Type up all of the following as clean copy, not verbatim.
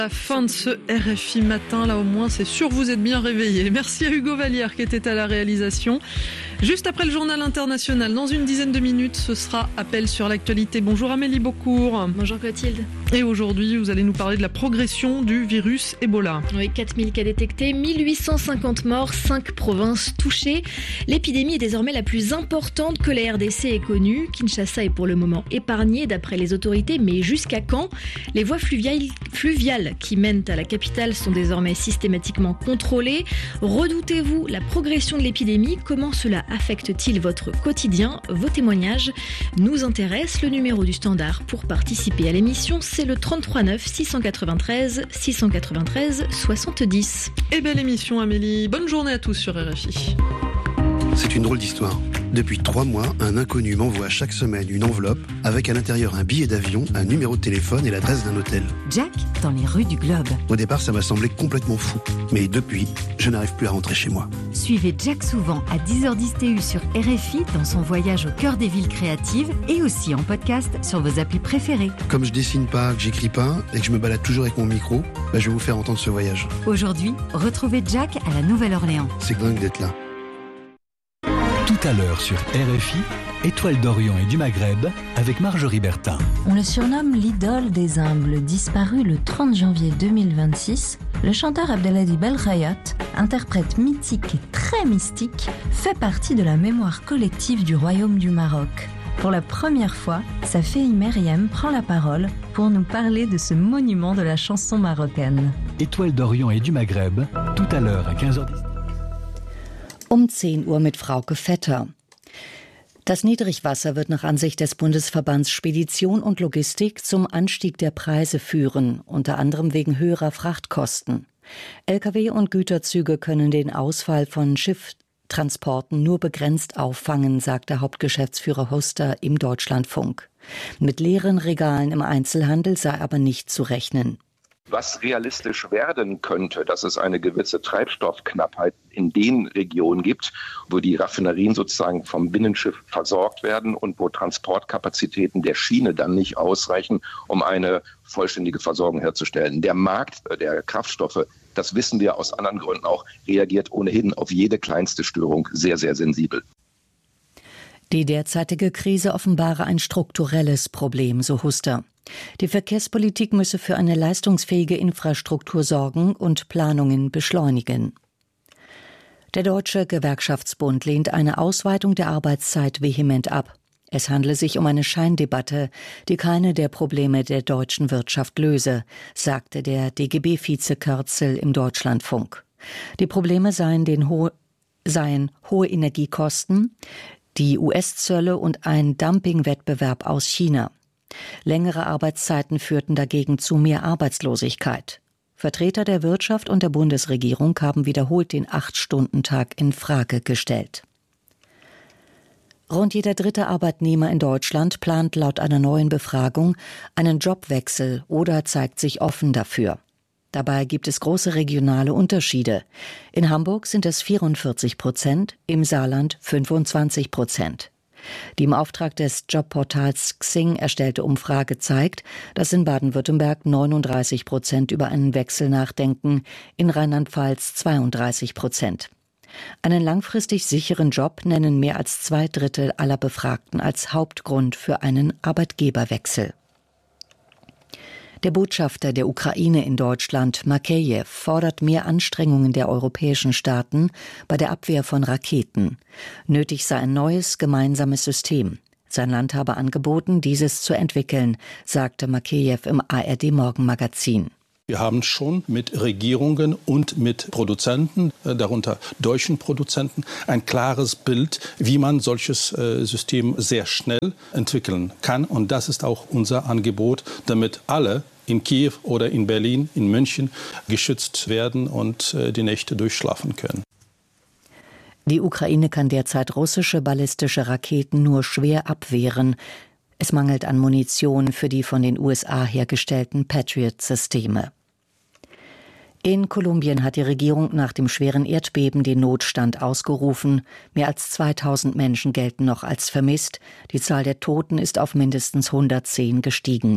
La fin de ce RFI matin, là au moins c'est sûr vous êtes bien réveillés. Merci à Hugo Vallière qui était à la réalisation. Juste après le journal international, dans une dizaine de minutes, ce sera Appel sur l'actualité. Bonjour Amélie Beaucourt. Bonjour Clotilde. Et aujourd'hui, vous allez nous parler de la progression du virus Ebola. Oui, 4000 cas détectés, 1850 morts, 5 provinces touchées. L'épidémie est désormais la plus importante que la RDC ait connue. Kinshasa est pour le moment épargnée d'après les autorités, mais jusqu'à quand ? Les voies fluviales qui mènent à la capitale sont désormais systématiquement contrôlées. Redoutez-vous la progression de l'épidémie ? Comment cela affecte-t-il votre quotidien ? Vos témoignages nous intéressent. Le numéro du standard pour participer à l'émission, c'est le 33 9 693 693 70. Et belle émission Amélie. Bonne journée à tous sur RFI. C'est une drôle d'histoire. Depuis 3 mois, un inconnu m'envoie chaque semaine une enveloppe avec à l'intérieur un billet d'avion, un numéro de téléphone et l'adresse d'un hôtel. Jack, dans les rues du Globe. Au départ, ça m'a semblé complètement fou. Mais depuis, je n'arrive plus à rentrer chez moi. Suivez Jack souvent à 10h10 TU sur RFI dans son voyage au cœur des villes créatives et aussi en podcast sur vos applis préférées. Comme je dessine pas, que j'écris pas et que je me balade toujours avec mon micro, je vais vous faire entendre ce voyage. Aujourd'hui, retrouvez Jack à la Nouvelle-Orléans. C'est dingue d'être là. Tout à l'heure sur RFI, Étoile d'Orient et du Maghreb avec Marjorie Bertin. On le surnomme l'idole des humbles. Disparu le 30 janvier 2026, le chanteur Abdelhadi Belkhayat, interprète mythique et très mystique, fait partie de la mémoire collective du Royaume du Maroc. Pour la première fois, sa fille Myriam prend la parole pour nous parler de ce monument de la chanson marocaine. Étoile d'Orient et du Maghreb, tout à l'heure à 15h10. 10 Uhr mit Frauke Vetter. Das Niedrigwasser wird nach Ansicht des Bundesverbands Spedition und Logistik zum Anstieg der Preise führen, unter anderem wegen höherer Frachtkosten. Lkw und Güterzüge können den Ausfall von Schifftransporten nur begrenzt auffangen, sagt der Hauptgeschäftsführer Huster im Deutschlandfunk. Mit leeren Regalen im Einzelhandel sei aber nicht zu rechnen. Was realistisch werden könnte, dass es eine gewisse Treibstoffknappheit in den Regionen gibt, wo die Raffinerien sozusagen vom Binnenschiff versorgt werden und wo Transportkapazitäten der Schiene dann nicht ausreichen, um eine vollständige Versorgung herzustellen. Der Markt der Kraftstoffe, das wissen wir aus anderen Gründen auch, reagiert ohnehin auf jede kleinste Störung sehr, sehr sensibel. Die derzeitige Krise offenbare ein strukturelles Problem, so Huster. Die Verkehrspolitik müsse für eine leistungsfähige Infrastruktur sorgen und Planungen beschleunigen. Der Deutsche Gewerkschaftsbund lehnt eine Ausweitung der Arbeitszeit vehement ab. Es handle sich um eine Scheindebatte, die keine der Probleme der deutschen Wirtschaft löse, sagte der DGB-Vize Körzel im Deutschlandfunk. Die Probleme seien hohe Energiekosten, die US-Zölle und ein Dumpingwettbewerb aus China. Längere Arbeitszeiten führten dagegen zu mehr Arbeitslosigkeit. Vertreter der Wirtschaft und der Bundesregierung haben wiederholt den 8-Stunden-Tag in Frage gestellt. Rund jeder dritte Arbeitnehmer in Deutschland plant laut einer neuen Befragung einen Jobwechsel oder zeigt sich offen dafür. Dabei gibt es große regionale Unterschiede. In Hamburg sind es 44%, im Saarland 25%. Die im Auftrag des Jobportals Xing erstellte Umfrage zeigt, dass in Baden-Württemberg 39% über einen Wechsel nachdenken, in Rheinland-Pfalz 32%. Einen langfristig sicheren Job nennen mehr als 2/3 aller Befragten als Hauptgrund für einen Arbeitgeberwechsel. Der Botschafter der Ukraine in Deutschland, Makeyev, fordert mehr Anstrengungen der europäischen Staaten bei der Abwehr von Raketen. Nötig sei ein neues, gemeinsames System. Sein Land habe angeboten, dieses zu entwickeln, sagte Makeyev im ARD-Morgenmagazin. Wir haben schon mit Regierungen und mit Produzenten, darunter deutschen Produzenten, ein klares Bild, wie man solches System sehr schnell entwickeln kann. Und das ist auch unser Angebot, damit alle in Kiew oder in Berlin, in München geschützt werden und die Nächte durchschlafen können. Die Ukraine kann derzeit russische ballistische Raketen nur schwer abwehren. Es mangelt an Munition für die von den USA hergestellten Patriot-Systeme. In Kolumbien hat die Regierung nach dem schweren Erdbeben den Notstand ausgerufen. Mehr als 2000 Menschen gelten noch als vermisst. Die Zahl der Toten ist auf mindestens 110 gestiegen.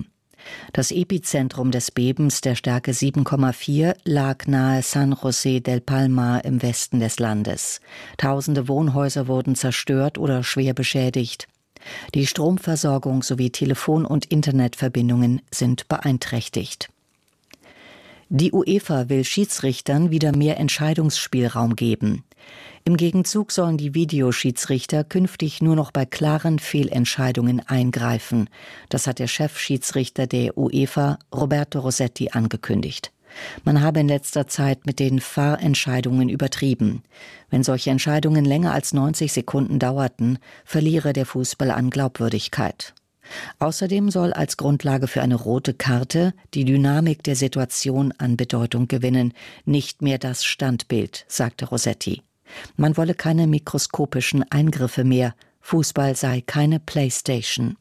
Das Epizentrum des Bebens der Stärke 7,4 lag nahe San José del Palmar im Westen des Landes. Tausende Wohnhäuser wurden zerstört oder schwer beschädigt. Die Stromversorgung sowie Telefon- und Internetverbindungen sind beeinträchtigt. Die UEFA will Schiedsrichtern wieder mehr Entscheidungsspielraum geben. Im Gegenzug sollen die Videoschiedsrichter künftig nur noch bei klaren Fehlentscheidungen eingreifen. Das hat der Chefschiedsrichter der UEFA, Roberto Rossetti, angekündigt. Man habe in letzter Zeit mit den VAR-Entscheidungen übertrieben. Wenn solche Entscheidungen länger als 90 Sekunden dauerten, verliere der Fußball an Glaubwürdigkeit. Außerdem soll als Grundlage für eine rote Karte die Dynamik der Situation an Bedeutung gewinnen, nicht mehr das Standbild, sagte Rossetti. Man wolle keine mikroskopischen Eingriffe mehr, Fußball sei keine Playstation.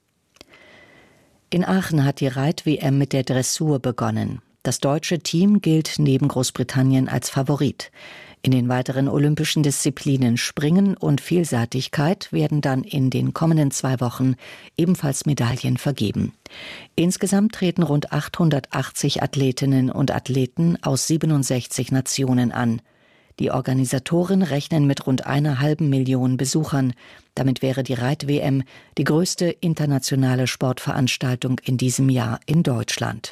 In Aachen hat die Reit-WM mit der Dressur begonnen. Das deutsche Team gilt neben Großbritannien als Favorit. In den weiteren olympischen Disziplinen Springen und Vielseitigkeit werden dann in den kommenden 2 Wochen ebenfalls Medaillen vergeben. Insgesamt treten rund 880 Athletinnen und Athleten aus 67 Nationen an. Die Organisatoren rechnen mit rund 1,5 Millionen Besuchern. Damit wäre die Reit-WM die größte internationale Sportveranstaltung in diesem Jahr in Deutschland.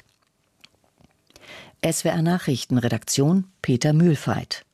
SWR Nachrichtenredaktion Peter Mühlfeit.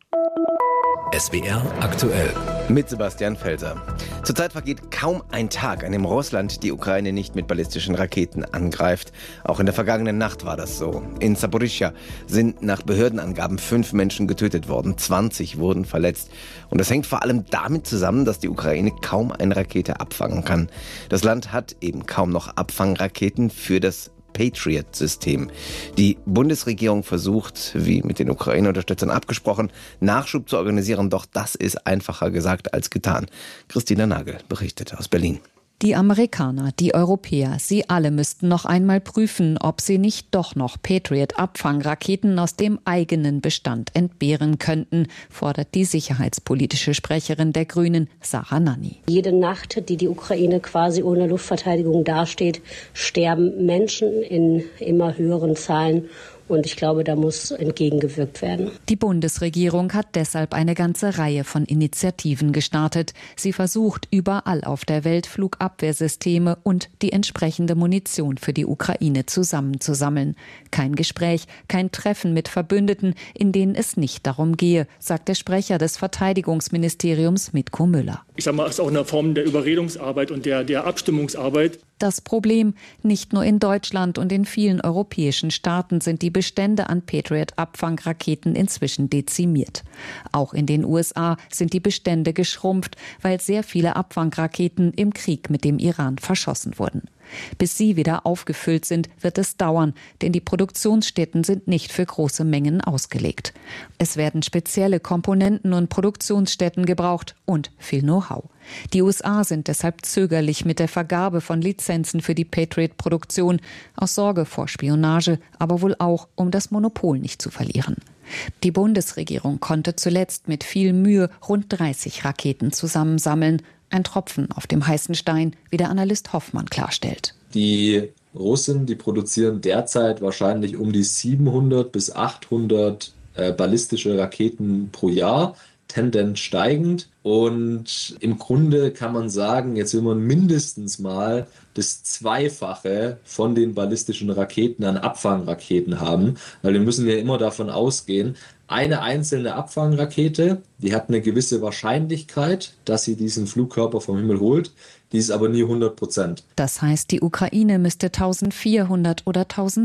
SWR aktuell. Mit Sebastian Felser. Zurzeit vergeht kaum ein Tag, an dem Russland die Ukraine nicht mit ballistischen Raketen angreift. Auch in der vergangenen Nacht war das so. In Saporischschja sind nach Behördenangaben 5 Menschen getötet worden, 20 wurden verletzt. Und das hängt vor allem damit zusammen, dass die Ukraine kaum eine Rakete abfangen kann. Das Land hat eben kaum noch Abfangraketen für das Patriot-System. Die Bundesregierung versucht, wie mit den Ukraine-Unterstützern abgesprochen, Nachschub zu organisieren, doch das ist einfacher gesagt als getan. Christina Nagel berichtet aus Berlin. Die Amerikaner, die Europäer, sie alle müssten noch einmal prüfen, ob sie nicht doch noch Patriot-Abfangraketen aus dem eigenen Bestand entbehren könnten, fordert die sicherheitspolitische Sprecherin der Grünen, Sarah Nanni. Jede Nacht, die Ukraine quasi ohne Luftverteidigung dasteht, sterben Menschen in immer höheren Zahlen. Und ich glaube, da muss entgegengewirkt werden. Die Bundesregierung hat deshalb eine ganze Reihe von Initiativen gestartet. Sie versucht überall auf der Welt Flugabwehrsysteme und die entsprechende Munition für die Ukraine zusammenzusammeln. Kein Gespräch, kein Treffen mit Verbündeten, in denen es nicht darum gehe, sagt der Sprecher des Verteidigungsministeriums Mitko Müller. Ich sage mal, es ist auch eine Form der Überredungsarbeit und der Abstimmungsarbeit. Das Problem, nicht nur in Deutschland und in vielen europäischen Staaten sind die Bestände an Patriot-Abfangraketen inzwischen dezimiert. Auch in den USA sind die Bestände geschrumpft, weil sehr viele Abfangraketen im Krieg mit dem Iran verschossen wurden. Bis sie wieder aufgefüllt sind, wird es dauern, denn die Produktionsstätten sind nicht für große Mengen ausgelegt. Es werden spezielle Komponenten und Produktionsstätten gebraucht und viel Know-how. Die USA sind deshalb zögerlich mit der Vergabe von Lizenzen für die Patriot-Produktion, aus Sorge vor Spionage, aber wohl auch, um das Monopol nicht zu verlieren. Die Bundesregierung konnte zuletzt mit viel Mühe rund 30 Raketen zusammensammeln. Ein Tropfen auf dem heißen Stein, wie der Analyst Hoffmann klarstellt. Die Russen, die produzieren derzeit wahrscheinlich um die 700 bis 800 ballistische Raketen pro Jahr, Tendenz steigend. Und im Grunde kann man sagen, jetzt will man mindestens mal das Zweifache von den ballistischen Raketen an Abfangraketen haben. Weil wir müssen ja immer davon ausgehen, eine einzelne Abfangrakete, die hat eine gewisse Wahrscheinlichkeit, dass sie diesen Flugkörper vom Himmel holt. Die ist aber nie 100%. Das heißt, die Ukraine müsste 1400 oder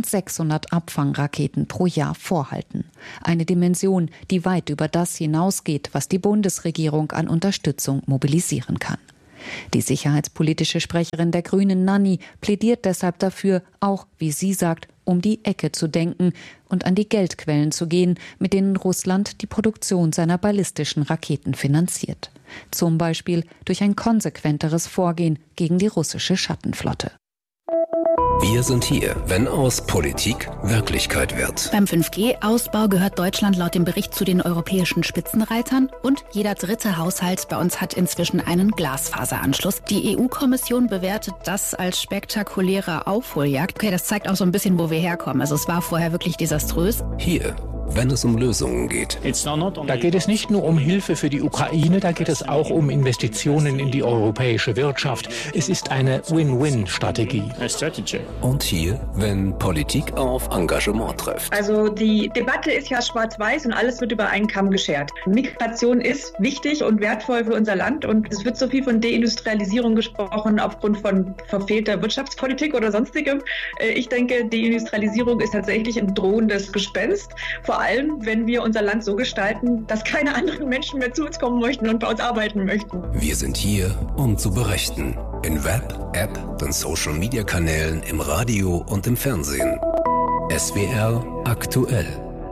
1600 Abfangraketen pro Jahr vorhalten. Eine Dimension, die weit über das hinausgeht, was die Bundesregierung an Unterstützung mobilisieren kann. Die sicherheitspolitische Sprecherin der Grünen, Nanni, plädiert deshalb dafür, auch, wie sie sagt, um die Ecke zu denken und an die Geldquellen zu gehen, mit denen Russland die Produktion seiner ballistischen Raketen finanziert. Zum Beispiel durch ein konsequenteres Vorgehen gegen die russische Schattenflotte. Wir sind hier, wenn aus Politik Wirklichkeit wird. Beim 5G-Ausbau gehört Deutschland laut dem Bericht zu den europäischen Spitzenreitern und jeder dritte Haushalt bei uns hat inzwischen einen Glasfaseranschluss. Die EU-Kommission bewertet das als spektakuläre Aufholjagd. Okay, das zeigt auch so ein bisschen, wo wir herkommen. Also es war vorher wirklich desaströs. Hier, wenn es um Lösungen geht. Da geht es nicht nur um Hilfe für die Ukraine, da geht es auch um Investitionen in die europäische Wirtschaft. Es ist eine Win-Win-Strategie. Und hier, wenn Politik auf Engagement trifft. Also die Debatte ist ja schwarz-weiß und alles wird über einen Kamm geschert. Migration ist wichtig und wertvoll für unser Land und es wird so viel von Deindustrialisierung gesprochen aufgrund von verfehlter Wirtschaftspolitik oder sonstigem. Ich denke, Deindustrialisierung ist tatsächlich ein drohendes Gespenst. Vor allem, wenn wir unser Land so gestalten, dass keine anderen Menschen mehr zu uns kommen möchten und bei uns arbeiten möchten. Wir sind hier, um zu berichten. In Web, App, den Social-Media-Kanälen, im Radio und im Fernsehen. SWR aktuell.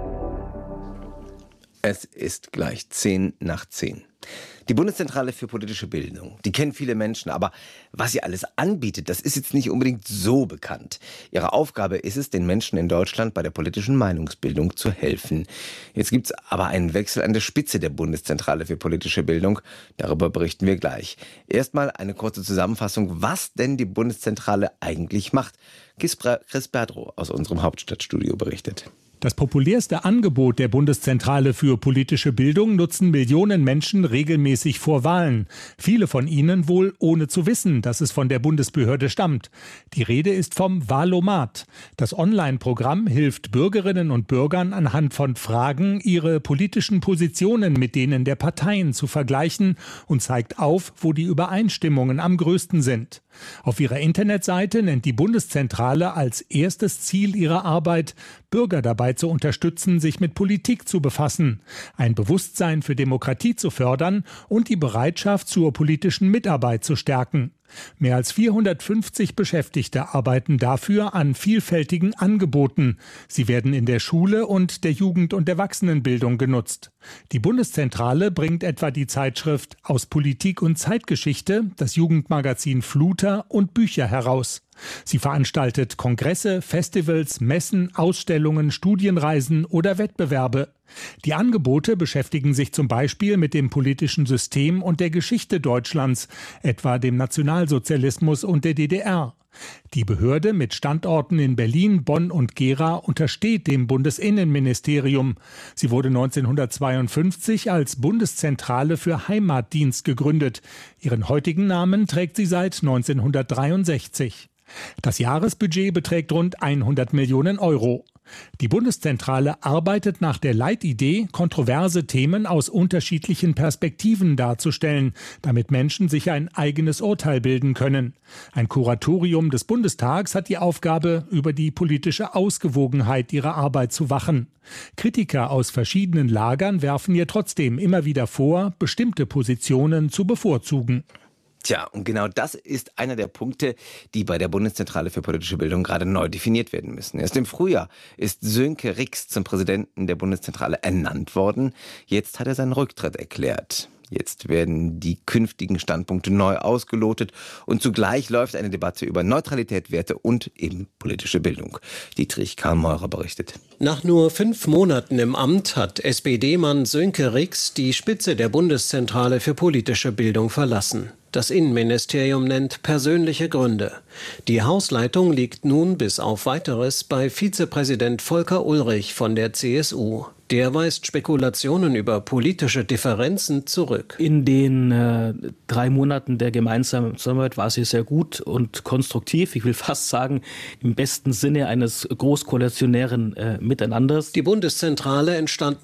Es ist gleich 10:10. Die Bundeszentrale für politische Bildung, die kennen viele Menschen, aber was sie alles anbietet, das ist jetzt nicht unbedingt so bekannt. Ihre Aufgabe ist es, den Menschen in Deutschland bei der politischen Meinungsbildung zu helfen. Jetzt gibt es aber einen Wechsel an der Spitze der Bundeszentrale für politische Bildung. Darüber berichten wir gleich. Erstmal eine kurze Zusammenfassung, was denn die Bundeszentrale eigentlich macht. Chris Berdrow aus unserem Hauptstadtstudio berichtet. Das populärste Angebot der Bundeszentrale für politische Bildung nutzen Millionen Menschen regelmäßig vor Wahlen. Viele von ihnen wohl ohne zu wissen, dass es von der Bundesbehörde stammt. Die Rede ist vom Wahlomat. Das Online-Programm hilft Bürgerinnen und Bürgern anhand von Fragen, ihre politischen Positionen mit denen der Parteien zu vergleichen und zeigt auf, wo die Übereinstimmungen am größten sind. Auf ihrer Internetseite nennt die Bundeszentrale als erstes Ziel ihrer Arbeit, Bürger dabei zu unterstützen, sich mit Politik zu befassen, ein Bewusstsein für Demokratie zu fördern und die Bereitschaft zur politischen Mitarbeit zu stärken. Mehr als 450 Beschäftigte arbeiten dafür an vielfältigen Angeboten. Sie werden in der Schule und der Jugend- und Erwachsenenbildung genutzt. Die Bundeszentrale bringt etwa die Zeitschrift Aus Politik und Zeitgeschichte, das Jugendmagazin Fluter und Bücher heraus. Sie veranstaltet Kongresse, Festivals, Messen, Ausstellungen, Studienreisen oder Wettbewerbe. Die Angebote beschäftigen sich zum Beispiel mit dem politischen System und der Geschichte Deutschlands, etwa dem Nationalsozialismus und der DDR. Die Behörde mit Standorten in Berlin, Bonn und Gera untersteht dem Bundesinnenministerium. Sie wurde 1952 als Bundeszentrale für Heimatdienst gegründet. Ihren heutigen Namen trägt sie seit 1963. Das Jahresbudget beträgt rund 100 Millionen Euro. Die Bundeszentrale arbeitet nach der Leitidee, kontroverse Themen aus unterschiedlichen Perspektiven darzustellen, damit Menschen sich ein eigenes Urteil bilden können. Ein Kuratorium des Bundestags hat die Aufgabe, über die politische Ausgewogenheit ihrer Arbeit zu wachen. Kritiker aus verschiedenen Lagern werfen ihr trotzdem immer wieder vor, bestimmte Positionen zu bevorzugen. Tja, und genau das ist einer der Punkte, die bei der Bundeszentrale für politische Bildung gerade neu definiert werden müssen. Erst im Frühjahr ist Sönke Rix zum Präsidenten der Bundeszentrale ernannt worden. Jetzt hat er seinen Rücktritt erklärt. Jetzt werden die künftigen Standpunkte neu ausgelotet und zugleich läuft eine Debatte über Neutralität, Werte und eben politische Bildung. Dietrich Karl-Meurer berichtet. Nach nur 5 Monaten im Amt hat SPD-Mann Sönke Rix die Spitze der Bundeszentrale für politische Bildung verlassen. Das Innenministerium nennt persönliche Gründe. Die Hausleitung liegt nun bis auf Weiteres bei Vizepräsident Volker Ullrich von der CSU. Der weist Spekulationen über politische Differenzen zurück. In den 3 Monaten der gemeinsamen Zusammenarbeit war sie sehr gut und konstruktiv. Ich will fast sagen, im besten Sinne eines großkoalitionären Miteinanders. Die Bundeszentrale entstand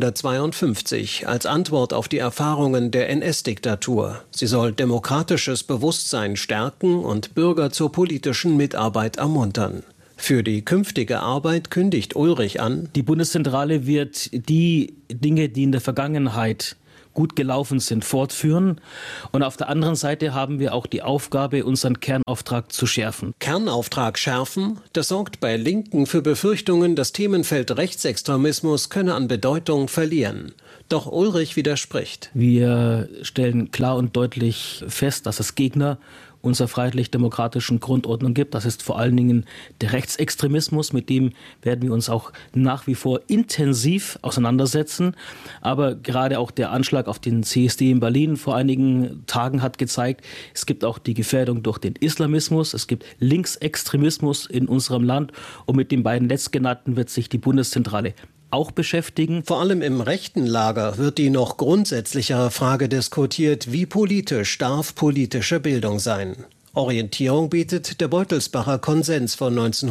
1952 als Antwort auf die Erfahrungen der NS-Diktatur. Sie soll demokratisches Bewusstsein stärken und Bürger zur politischen Mitarbeit ermuntern. Für die künftige Arbeit kündigt Ullrich an: Die Bundeszentrale wird die Dinge, die in der Vergangenheit gut gelaufen sind, fortführen. Und auf der anderen Seite haben wir auch die Aufgabe, unseren Kernauftrag zu schärfen. Kernauftrag schärfen? Das sorgt bei Linken für Befürchtungen, das Themenfeld Rechtsextremismus könne an Bedeutung verlieren. Doch Ullrich widerspricht. Wir stellen klar und deutlich fest, dass es Gegner unserer freiheitlich-demokratischen Grundordnung gibt. Das ist vor allen Dingen der Rechtsextremismus, mit dem werden wir uns auch nach wie vor intensiv auseinandersetzen. Aber gerade auch der Anschlag auf den CSD in Berlin vor einigen Tagen hat gezeigt, es gibt auch die Gefährdung durch den Islamismus, es gibt Linksextremismus in unserem Land und mit den beiden letztgenannten wird sich die Bundeszentrale auch beschäftigen. Vor allem im rechten Lager wird die noch grundsätzlichere Frage diskutiert, wie politisch darf politische Bildung sein. Orientierung bietet der Beutelsbacher Konsens von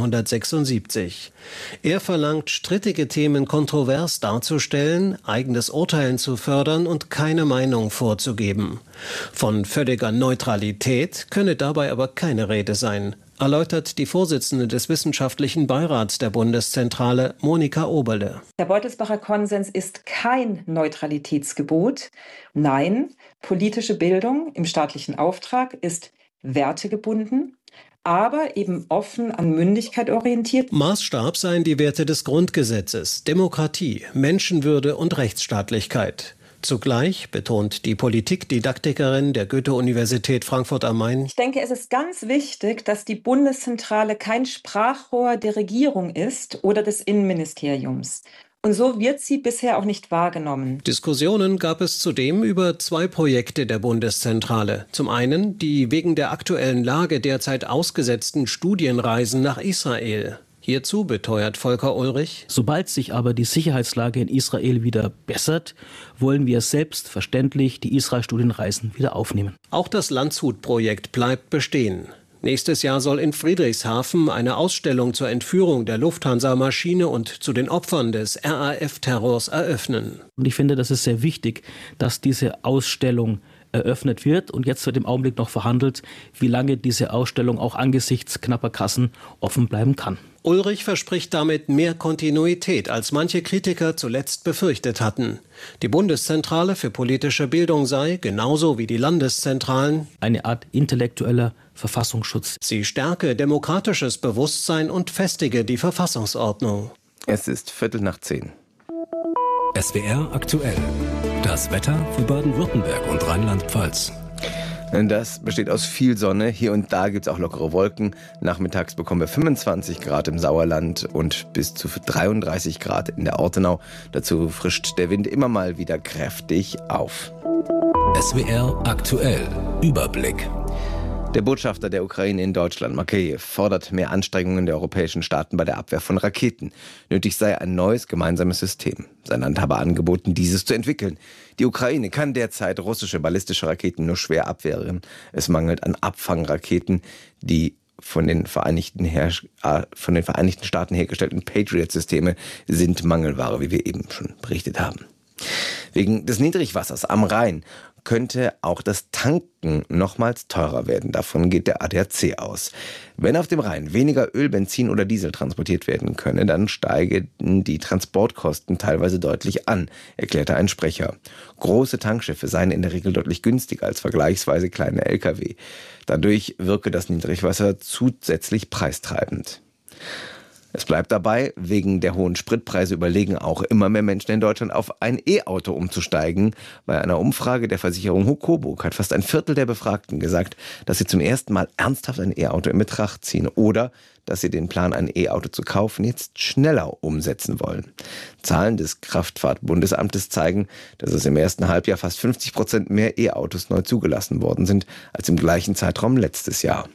1976. Er verlangt, strittige Themen kontrovers darzustellen, eigenes Urteilen zu fördern und keine Meinung vorzugeben. Von völliger Neutralität könne dabei aber keine Rede sein, erläutert die Vorsitzende des Wissenschaftlichen Beirats der Bundeszentrale, Monika Oberle. Der Beutelsbacher Konsens ist kein Neutralitätsgebot. Nein, politische Bildung im staatlichen Auftrag ist wertegebunden, aber eben offen an Mündigkeit orientiert. Maßstab seien die Werte des Grundgesetzes, Demokratie, Menschenwürde und Rechtsstaatlichkeit. Zugleich betont die Politikdidaktikerin der Goethe-Universität Frankfurt am Main: Ich denke, es ist ganz wichtig, dass die Bundeszentrale kein Sprachrohr der Regierung ist oder des Innenministeriums. Und so wird sie bisher auch nicht wahrgenommen. Diskussionen gab es zudem über 2 Projekte der Bundeszentrale. Zum einen die wegen der aktuellen Lage derzeit ausgesetzten Studienreisen nach Israel. Hierzu beteuert Volker Ulrich: Sobald sich aber die Sicherheitslage in Israel wieder bessert, wollen wir selbstverständlich die Israel-Studienreisen wieder aufnehmen. Auch das Landshut-Projekt bleibt bestehen. Nächstes Jahr soll in Friedrichshafen eine Ausstellung zur Entführung der Lufthansa-Maschine und zu den Opfern des RAF-Terrors eröffnen. Und ich finde, das ist sehr wichtig, dass diese Ausstellung eröffnet wird. Und jetzt wird im Augenblick noch verhandelt, wie lange diese Ausstellung auch angesichts knapper Kassen offen bleiben kann. Ulrich verspricht damit mehr Kontinuität, als manche Kritiker zuletzt befürchtet hatten. Die Bundeszentrale für politische Bildung sei, genauso wie die Landeszentralen, eine Art intellektueller Verfassungsschutz. Sie stärke demokratisches Bewusstsein und festige die Verfassungsordnung. Es ist 9:15. SWR aktuell. Das Wetter für Baden-Württemberg und Rheinland-Pfalz. Das besteht aus viel Sonne. Hier und da gibt es auch lockere Wolken. Nachmittags bekommen wir 25 Grad im Sauerland und bis zu 33 Grad in der Ortenau. Dazu frischt der Wind immer mal wieder kräftig auf. SWR aktuell. Überblick. Der Botschafter der Ukraine in Deutschland, Makeyev, fordert mehr Anstrengungen der europäischen Staaten bei der Abwehr von Raketen. Nötig sei ein neues gemeinsames System. Sein Land habe angeboten, dieses zu entwickeln. Die Ukraine kann derzeit russische ballistische Raketen nur schwer abwehren. Es mangelt an Abfangraketen, die von den Vereinigten Staaten hergestellten Patriot-Systeme sind Mangelware, wie wir eben schon berichtet haben. Wegen des Niedrigwassers am Rhein könnte auch das Tanken nochmals teurer werden. Davon geht der ADAC aus. Wenn auf dem Rhein weniger Öl, Benzin oder Diesel transportiert werden könne, dann steigen die Transportkosten teilweise deutlich an, erklärte ein Sprecher. Große Tankschiffe seien in der Regel deutlich günstiger als vergleichsweise kleine Lkw. Dadurch wirke das Niedrigwasser zusätzlich preistreibend. Es bleibt dabei, wegen der hohen Spritpreise überlegen auch immer mehr Menschen in Deutschland auf ein E-Auto umzusteigen. Bei einer Umfrage der Versicherung Huck-Coburg hat fast ein Viertel der Befragten gesagt, dass sie zum ersten Mal ernsthaft ein E-Auto in Betracht ziehen oder dass sie den Plan, ein E-Auto zu kaufen, jetzt schneller umsetzen wollen. Zahlen des Kraftfahrtbundesamtes zeigen, dass es im ersten Halbjahr fast 50% mehr E-Autos neu zugelassen worden sind als im gleichen Zeitraum letztes Jahr.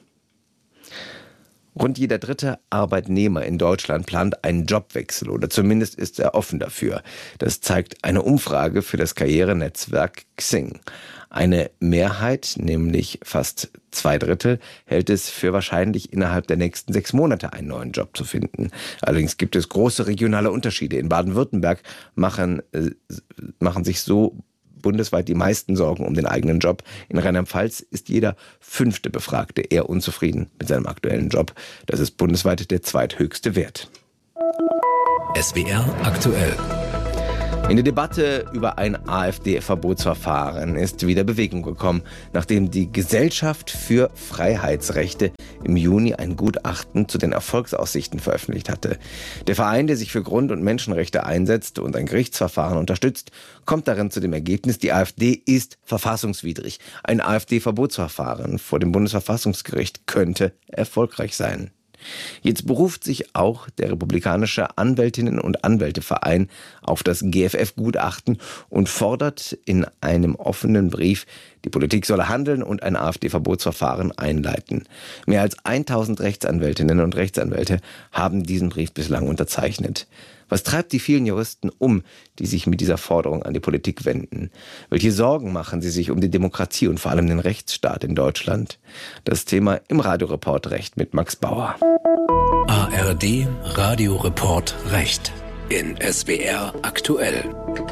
Rund jeder dritte Arbeitnehmer in Deutschland plant einen Jobwechsel oder zumindest ist er offen dafür. Das zeigt eine Umfrage für das Karrierenetzwerk Xing. Eine Mehrheit, nämlich fast 2/3, hält es für wahrscheinlich, innerhalb der nächsten 6 Monate einen neuen Job zu finden. Allerdings gibt es große regionale Unterschiede. In Baden-Württemberg machen sich so bundesweit die meisten Sorgen um den eigenen Job. In Rheinland-Pfalz ist jeder 5. Befragte eher unzufrieden mit seinem aktuellen Job. Das ist bundesweit der zweithöchste Wert. SWR aktuell. In der Debatte über ein AfD-Verbotsverfahren ist wieder Bewegung gekommen, nachdem die Gesellschaft für Freiheitsrechte im Juni ein Gutachten zu den Erfolgsaussichten veröffentlicht hatte. Der Verein, der sich für Grund- und Menschenrechte einsetzt und ein Gerichtsverfahren unterstützt, kommt darin zu dem Ergebnis, die AfD ist verfassungswidrig. Ein AfD-Verbotsverfahren vor dem Bundesverfassungsgericht könnte erfolgreich sein. Jetzt beruft sich auch der Republikanische Anwältinnen- und Anwälteverein auf das GFF-Gutachten und fordert in einem offenen Brief, die Politik solle handeln und ein AfD-Verbotsverfahren einleiten. Mehr als 1000 Rechtsanwältinnen und Rechtsanwälte haben diesen Brief bislang unterzeichnet. Was treibt die vielen Juristen um, die sich mit dieser Forderung an die Politik wenden? Welche Sorgen machen sie sich um die Demokratie und vor allem den Rechtsstaat in Deutschland? Das Thema im Radioreport Recht mit Max Bauer. ARD Radioreport Recht in SWR aktuell.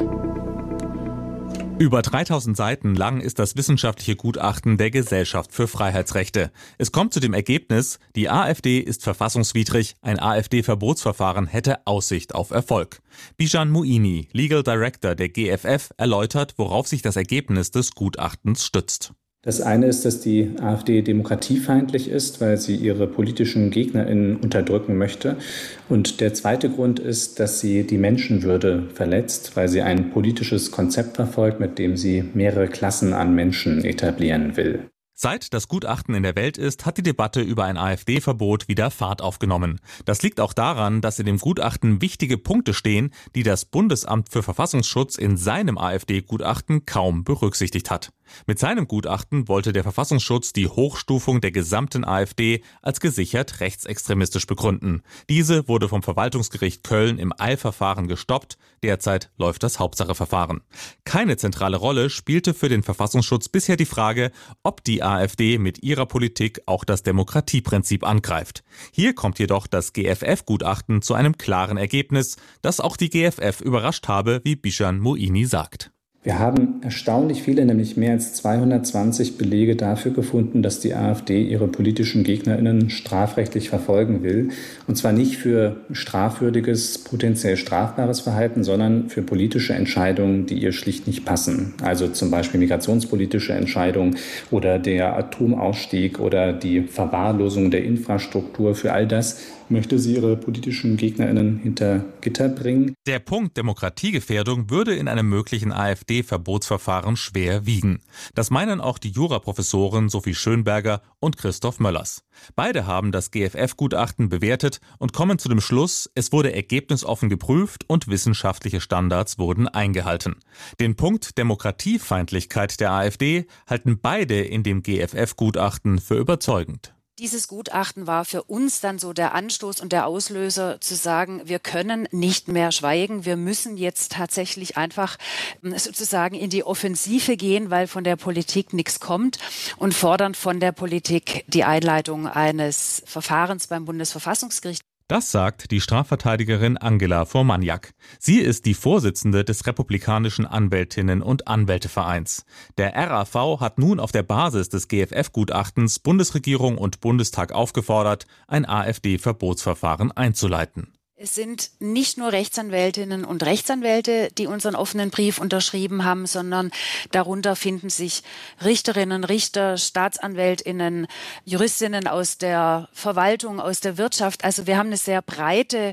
Über 3000 Seiten lang ist das wissenschaftliche Gutachten der Gesellschaft für Freiheitsrechte. Es kommt zu dem Ergebnis, die AfD ist verfassungswidrig, ein AfD-Verbotsverfahren hätte Aussicht auf Erfolg. Bijan Moini, Legal Director der GFF, erläutert, worauf sich das Ergebnis des Gutachtens stützt. Das eine ist, dass die AfD demokratiefeindlich ist, weil sie ihre politischen GegnerInnen unterdrücken möchte. Und der zweite Grund ist, dass sie die Menschenwürde verletzt, weil sie ein politisches Konzept verfolgt, mit dem sie mehrere Klassen an Menschen etablieren will. Seit das Gutachten in der Welt ist, hat die Debatte über ein AfD-Verbot wieder Fahrt aufgenommen. Das liegt auch daran, dass in dem Gutachten wichtige Punkte stehen, die das Bundesamt für Verfassungsschutz in seinem AfD-Gutachten kaum berücksichtigt hat. Mit seinem Gutachten wollte der Verfassungsschutz die Hochstufung der gesamten AfD als gesichert rechtsextremistisch begründen. Diese wurde vom Verwaltungsgericht Köln im Eilverfahren gestoppt. Derzeit läuft das Hauptsacheverfahren. Keine zentrale Rolle spielte für den Verfassungsschutz bisher die Frage, ob die AfD mit ihrer Politik auch das Demokratieprinzip angreift. Hier kommt jedoch das GFF-Gutachten zu einem klaren Ergebnis, das auch die GFF überrascht habe, wie Bijan Moini sagt. Wir haben erstaunlich viele, nämlich mehr als 220 Belege dafür gefunden, dass die AfD ihre politischen GegnerInnen strafrechtlich verfolgen will. Und zwar nicht für strafwürdiges, potenziell strafbares Verhalten, sondern für politische Entscheidungen, die ihr schlicht nicht passen. Also zum Beispiel migrationspolitische Entscheidungen oder der Atomausstieg oder die Verwahrlosung der Infrastruktur. Für all das möchte sie ihre politischen GegnerInnen hinter Gitter bringen. Der Punkt Demokratiegefährdung würde in einem möglichen AfD-Verbotsverfahren schwer wiegen. Das meinen auch die Juraprofessoren Sophie Schönberger und Christoph Möllers. Beide haben das GFF-Gutachten bewertet und kommen zu dem Schluss, es wurde ergebnisoffen geprüft und wissenschaftliche Standards wurden eingehalten. Den Punkt Demokratiefeindlichkeit der AfD halten beide in dem GFF-Gutachten für überzeugend. Dieses Gutachten war für uns dann so der Anstoß und der Auslöser zu sagen, wir können nicht mehr schweigen, wir müssen jetzt tatsächlich einfach sozusagen in die Offensive gehen, weil von der Politik nichts kommt und fordern von der Politik die Einleitung eines Verfahrens beim Bundesverfassungsgericht. Das sagt die Strafverteidigerin Angela Formaniak. Sie ist die Vorsitzende des Republikanischen Anwältinnen- und Anwältevereins. Der RAV hat nun auf der Basis des GFF-Gutachtens Bundesregierung und Bundestag aufgefordert, ein AfD-Verbotsverfahren einzuleiten. Es sind nicht nur Rechtsanwältinnen und Rechtsanwälte, die unseren offenen Brief unterschrieben haben, sondern darunter finden sich Richterinnen, Richter, Staatsanwältinnen, Juristinnen aus der Verwaltung, aus der Wirtschaft. Also wir haben eine sehr breite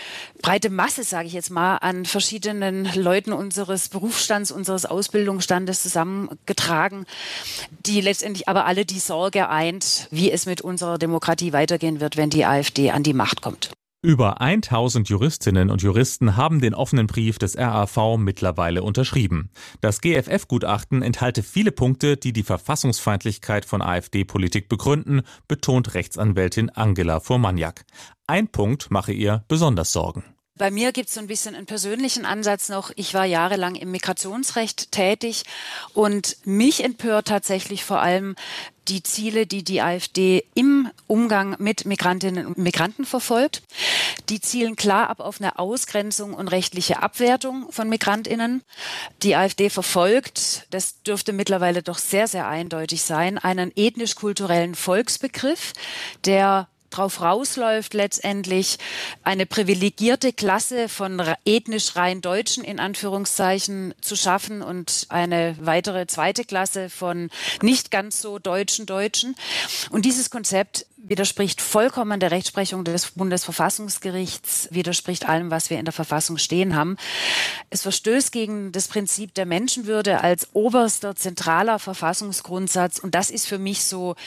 Masse, sage ich jetzt mal, an verschiedenen Leuten unseres Berufsstands, unseres Ausbildungsstandes zusammengetragen, die letztendlich aber alle die Sorge eint, wie es mit unserer Demokratie weitergehen wird, wenn die AfD an die Macht kommt. Über 1000 Juristinnen und Juristen haben den offenen Brief des RAV mittlerweile unterschrieben. Das GFF-Gutachten enthalte viele Punkte, die die Verfassungsfeindlichkeit von AfD-Politik begründen, betont Rechtsanwältin Angela Formaniak. Ein Punkt mache ihr besonders Sorgen. Bei mir gibt es so ein bisschen einen persönlichen Ansatz noch. Ich war jahrelang im Migrationsrecht tätig und mich empört tatsächlich vor allem die Ziele, die die AfD im Umgang mit Migrantinnen und Migranten verfolgt. Die zielen klar ab auf eine Ausgrenzung und rechtliche Abwertung von MigrantInnen. Die AfD verfolgt, das dürfte mittlerweile doch sehr, sehr eindeutig sein, einen ethnisch-kulturellen Volksbegriff, der drauf rausläuft, letztendlich eine privilegierte Klasse von ethnisch rein Deutschen in Anführungszeichen zu schaffen und eine weitere zweite Klasse von nicht ganz so Deutschen. Und dieses Konzept widerspricht vollkommen der Rechtsprechung des Bundesverfassungsgerichts, widerspricht allem, was wir in der Verfassung stehen haben. Es verstößt gegen das Prinzip der Menschenwürde als oberster, zentraler Verfassungsgrundsatz. Und das ist für mich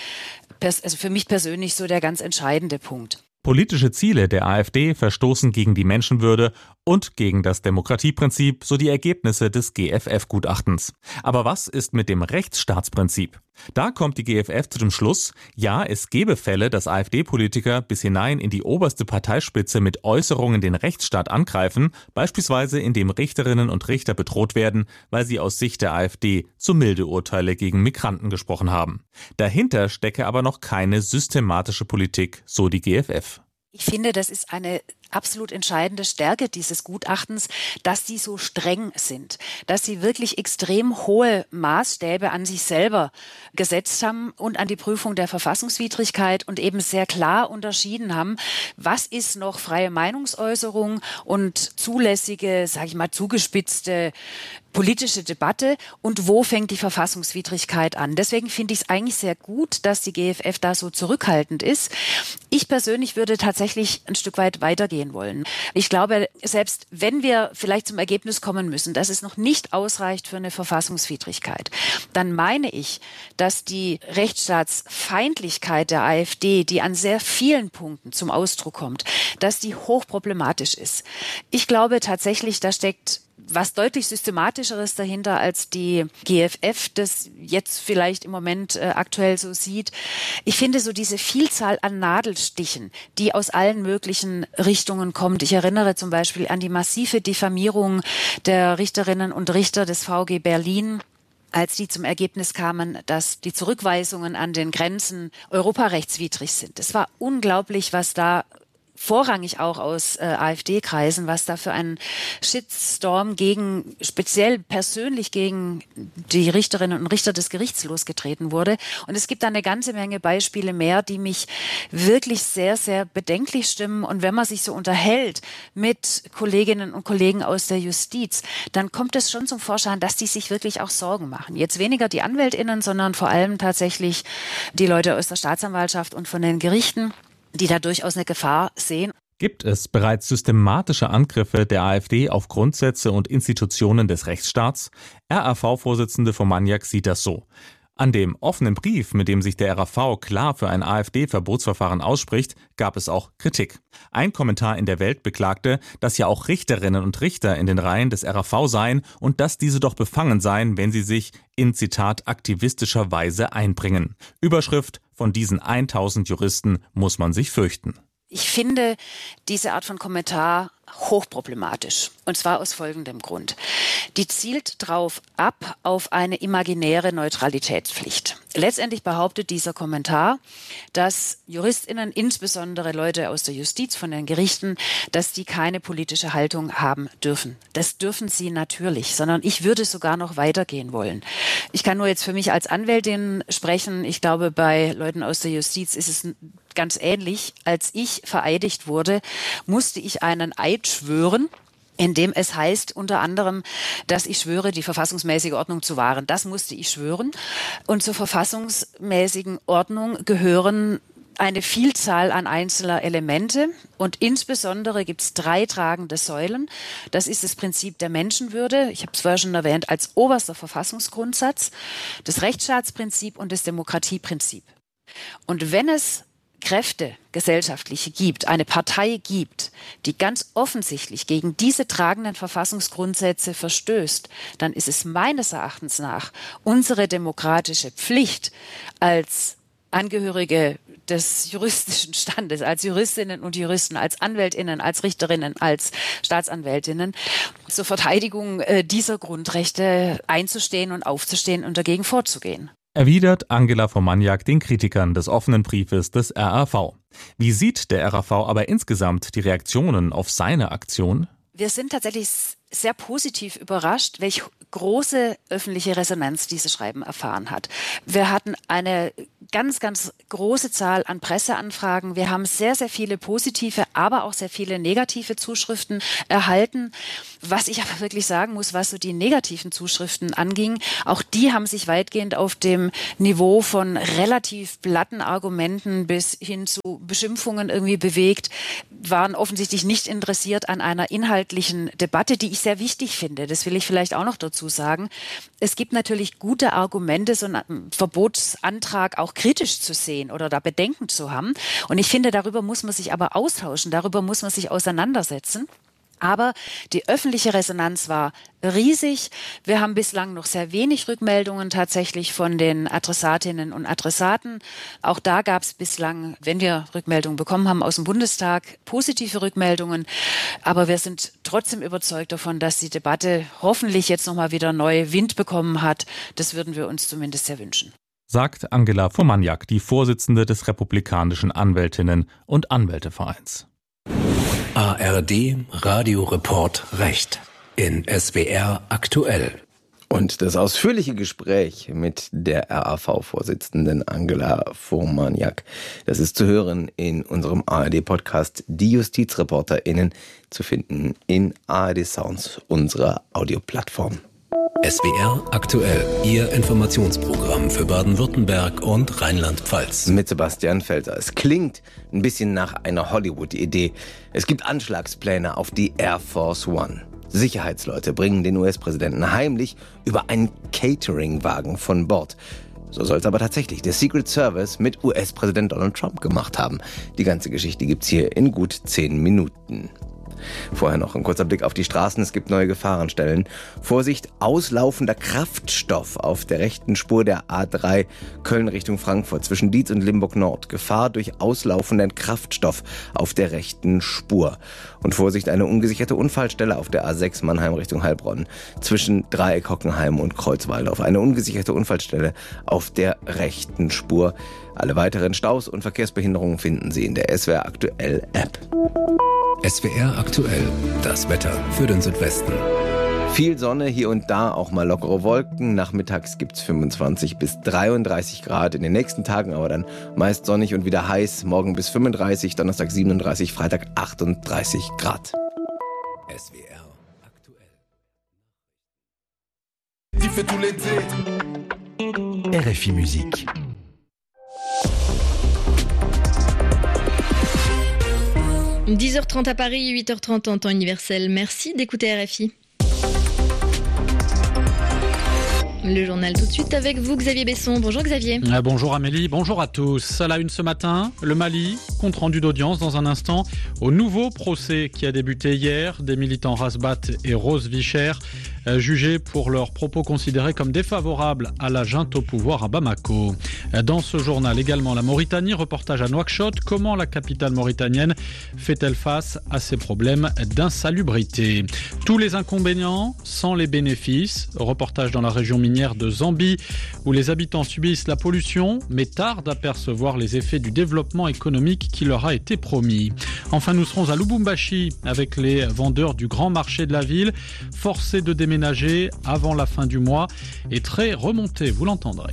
für mich persönlich so der ganz entscheidende Punkt. Politische Ziele der AfD verstoßen gegen die Menschenwürde und gegen das Demokratieprinzip, so die Ergebnisse des GFF-Gutachtens. Aber was ist mit dem Rechtsstaatsprinzip? Da kommt die GFF zu dem Schluss, ja, es gebe Fälle, dass AfD-Politiker bis hinein in die oberste Parteispitze mit Äußerungen den Rechtsstaat angreifen, beispielsweise indem Richterinnen und Richter bedroht werden, weil sie aus Sicht der AfD zu milde Urteile gegen Migranten gesprochen haben. Dahinter stecke aber noch keine systematische Politik, so die GFF. Ich finde, das ist eine absolut entscheidende Stärke dieses Gutachtens, dass sie so streng sind, dass sie wirklich extrem hohe Maßstäbe an sich selber gesetzt haben und an die Prüfung der Verfassungswidrigkeit und eben sehr klar unterschieden haben, was ist noch freie Meinungsäußerung und zulässige, sage ich mal, zugespitzte politische Debatte und wo fängt die Verfassungswidrigkeit an. Deswegen finde ich es eigentlich sehr gut, dass die GFF da so zurückhaltend ist. Ich persönlich würde tatsächlich ein Stück weit weitergehen wollen. Ich glaube, selbst wenn wir vielleicht zum Ergebnis kommen müssen, dass es noch nicht ausreicht für eine Verfassungswidrigkeit, dann meine ich, dass die Rechtsstaatsfeindlichkeit der AfD, die an sehr vielen Punkten zum Ausdruck kommt, dass die hochproblematisch ist. Ich glaube tatsächlich, da steckt was deutlich Systematischeres dahinter, als die GFF das jetzt vielleicht im Moment aktuell so sieht. Ich finde so diese Vielzahl an Nadelstichen, die aus allen möglichen Richtungen kommt. Ich erinnere zum Beispiel an die massive Diffamierung der Richterinnen und Richter des VG Berlin, als die zum Ergebnis kamen, dass die Zurückweisungen an den Grenzen europarechtswidrig sind. Es war unglaublich, was da vorrangig auch aus AfD-Kreisen, was da für ein Shitstorm speziell persönlich gegen die Richterinnen und Richter des Gerichts losgetreten wurde. Und es gibt da eine ganze Menge Beispiele mehr, die mich wirklich sehr, sehr bedenklich stimmen. Und wenn man sich so unterhält mit Kolleginnen und Kollegen aus der Justiz, dann kommt es schon zum Vorschein, dass die sich wirklich auch Sorgen machen. Jetzt weniger die AnwältInnen, sondern vor allem tatsächlich die Leute aus der Staatsanwaltschaft und von den Gerichten, die da durchaus eine Gefahr sehen. Gibt es bereits systematische Angriffe der AfD auf Grundsätze und Institutionen des Rechtsstaats? RAV-Vorsitzende von Maniac sieht das so. An dem offenen Brief, mit dem sich der RAV klar für ein AfD-Verbotsverfahren ausspricht, gab es auch Kritik. Ein Kommentar in der Welt beklagte, dass ja auch Richterinnen und Richter in den Reihen des RAV seien und dass diese doch befangen seien, wenn sie sich in, Zitat, aktivistischer Weise einbringen. Überschrift: Von diesen 1000 Juristen muss man sich fürchten. Ich finde diese Art von Kommentar hochproblematisch. Und zwar aus folgendem Grund. Die zielt drauf ab auf eine imaginäre Neutralitätspflicht. Letztendlich behauptet dieser Kommentar, dass JuristInnen, insbesondere Leute aus der Justiz, von den Gerichten, dass die keine politische Haltung haben dürfen. Das dürfen sie natürlich, sondern ich würde sogar noch weitergehen wollen. Ich kann nur jetzt für mich als Anwältin sprechen. Ich glaube, bei Leuten aus der Justiz ist es ganz ähnlich. Als ich vereidigt wurde, musste ich einen Eid schwören, in dem es heißt unter anderem, dass ich schwöre, die verfassungsmäßige Ordnung zu wahren. Das musste ich schwören. Und zur verfassungsmäßigen Ordnung gehören eine Vielzahl an einzelner Elemente. Und insbesondere gibt es 3 tragende Säulen. Das ist das Prinzip der Menschenwürde, ich habe es vorher schon erwähnt, als oberster Verfassungsgrundsatz, das Rechtsstaatsprinzip und das Demokratieprinzip. Und wenn es Kräfte, gesellschaftliche gibt, eine Partei gibt, die ganz offensichtlich gegen diese tragenden Verfassungsgrundsätze verstößt, dann ist es meines Erachtens nach unsere demokratische Pflicht als Angehörige des juristischen Standes, als Juristinnen und Juristen, als Anwältinnen, als Richterinnen, als Staatsanwältinnen zur Verteidigung dieser Grundrechte einzustehen und aufzustehen und dagegen vorzugehen. Erwidert Angela von Maniac den Kritikern des offenen Briefes des RAV. Wie sieht der RAV aber insgesamt die Reaktionen auf seine Aktion? Wir sind tatsächlich sehr positiv überrascht, welche große öffentliche Resonanz dieses Schreiben erfahren hat. Wir hatten eine ganz, ganz große Zahl an Presseanfragen. Wir haben sehr, sehr viele positive, aber auch sehr viele negative Zuschriften erhalten. Was ich aber wirklich sagen muss, was so die negativen Zuschriften anging, auch die haben sich weitgehend auf dem Niveau von relativ platten Argumenten bis hin zu Beschimpfungen irgendwie bewegt, waren offensichtlich nicht interessiert an einer inhaltlichen Debatte, die ich sehr wichtig finde. Das will ich vielleicht auch noch dazu sagen. Es gibt natürlich gute Argumente, so einen Verbotsantrag auch kritisch zu sehen oder da Bedenken zu haben. Und ich finde, darüber muss man sich aber austauschen, darüber muss man sich auseinandersetzen. Aber die öffentliche Resonanz war riesig. Wir haben bislang noch sehr wenig Rückmeldungen tatsächlich von den Adressatinnen und Adressaten. Auch da gab es bislang, wenn wir Rückmeldungen bekommen haben aus dem Bundestag, positive Rückmeldungen. Aber wir sind trotzdem überzeugt davon, dass die Debatte hoffentlich jetzt nochmal wieder neu Wind bekommen hat. Das würden wir uns zumindest sehr wünschen. Sagt Angela Fomaniak, die Vorsitzende des Republikanischen Anwältinnen- und Anwältevereins. ARD Radioreport Recht in SWR aktuell. Und das ausführliche Gespräch mit der RAV-Vorsitzenden Angela Fomaniak, das ist zu hören in unserem ARD-Podcast Die JustizreporterInnen, zu finden in ARD Sounds, unserer Audioplattform. SWR aktuell, Ihr Informationsprogramm für Baden-Württemberg und Rheinland-Pfalz. Mit Sebastian Felser. Es klingt ein bisschen nach einer Hollywood-Idee. Es gibt Anschlagspläne auf die Air Force One. Sicherheitsleute bringen den US-Präsidenten heimlich über einen Catering-Wagen von Bord. So soll es aber tatsächlich der Secret Service mit US-Präsident Donald Trump gemacht haben. Die ganze Geschichte gibt's hier in gut 10 Minuten. Vorher noch ein kurzer Blick auf die Straßen. Es gibt neue Gefahrenstellen. Vorsicht, auslaufender Kraftstoff auf der rechten Spur der A3 Köln Richtung Frankfurt zwischen Dietz und Limburg Nord. Gefahr durch auslaufenden Kraftstoff auf der rechten Spur. Und Vorsicht, eine ungesicherte Unfallstelle auf der A6 Mannheim Richtung Heilbronn zwischen Dreieck Hockenheim und Kreuzwaldorf. Eine ungesicherte Unfallstelle auf der rechten Spur. Alle weiteren Staus und Verkehrsbehinderungen finden Sie in der SWR Aktuell App. SWR aktuell, das Wetter für den Südwesten. Viel Sonne, hier und da auch mal lockere Wolken. Nachmittags gibt's 25 bis 33 Grad. In den nächsten Tagen aber dann meist sonnig und wieder heiß. Morgen bis 35, Donnerstag 37, Freitag 38 Grad. SWR aktuell. RFI Musik. – 10h30 à Paris, 8h30 en temps universel. Merci d'écouter RFI. Le journal tout de suite avec vous, Xavier Besson. Bonjour Xavier. Bonjour Amélie, bonjour à tous. À la une ce matin, le Mali, compte rendu d'audience dans un instant au nouveau procès qui a débuté hier des militants Razbat et Rose Vicher, jugés pour leurs propos considérés comme défavorables à la junte au pouvoir à Bamako. Dans ce journal également, la Mauritanie, reportage à Nouakchott. Comment la capitale mauritanienne fait-elle face à ces problèmes d'insalubrité? Tous les inconvénients sans les bénéfices. Reportage dans la région minière de Zambie, où les habitants subissent la pollution, mais tardent à percevoir les effets du développement économique qui leur a été promis. Enfin, nous serons à Lubumbashi avec les vendeurs du grand marché de la ville, forcés de déménager avant la fin du mois et très remontés, vous l'entendrez.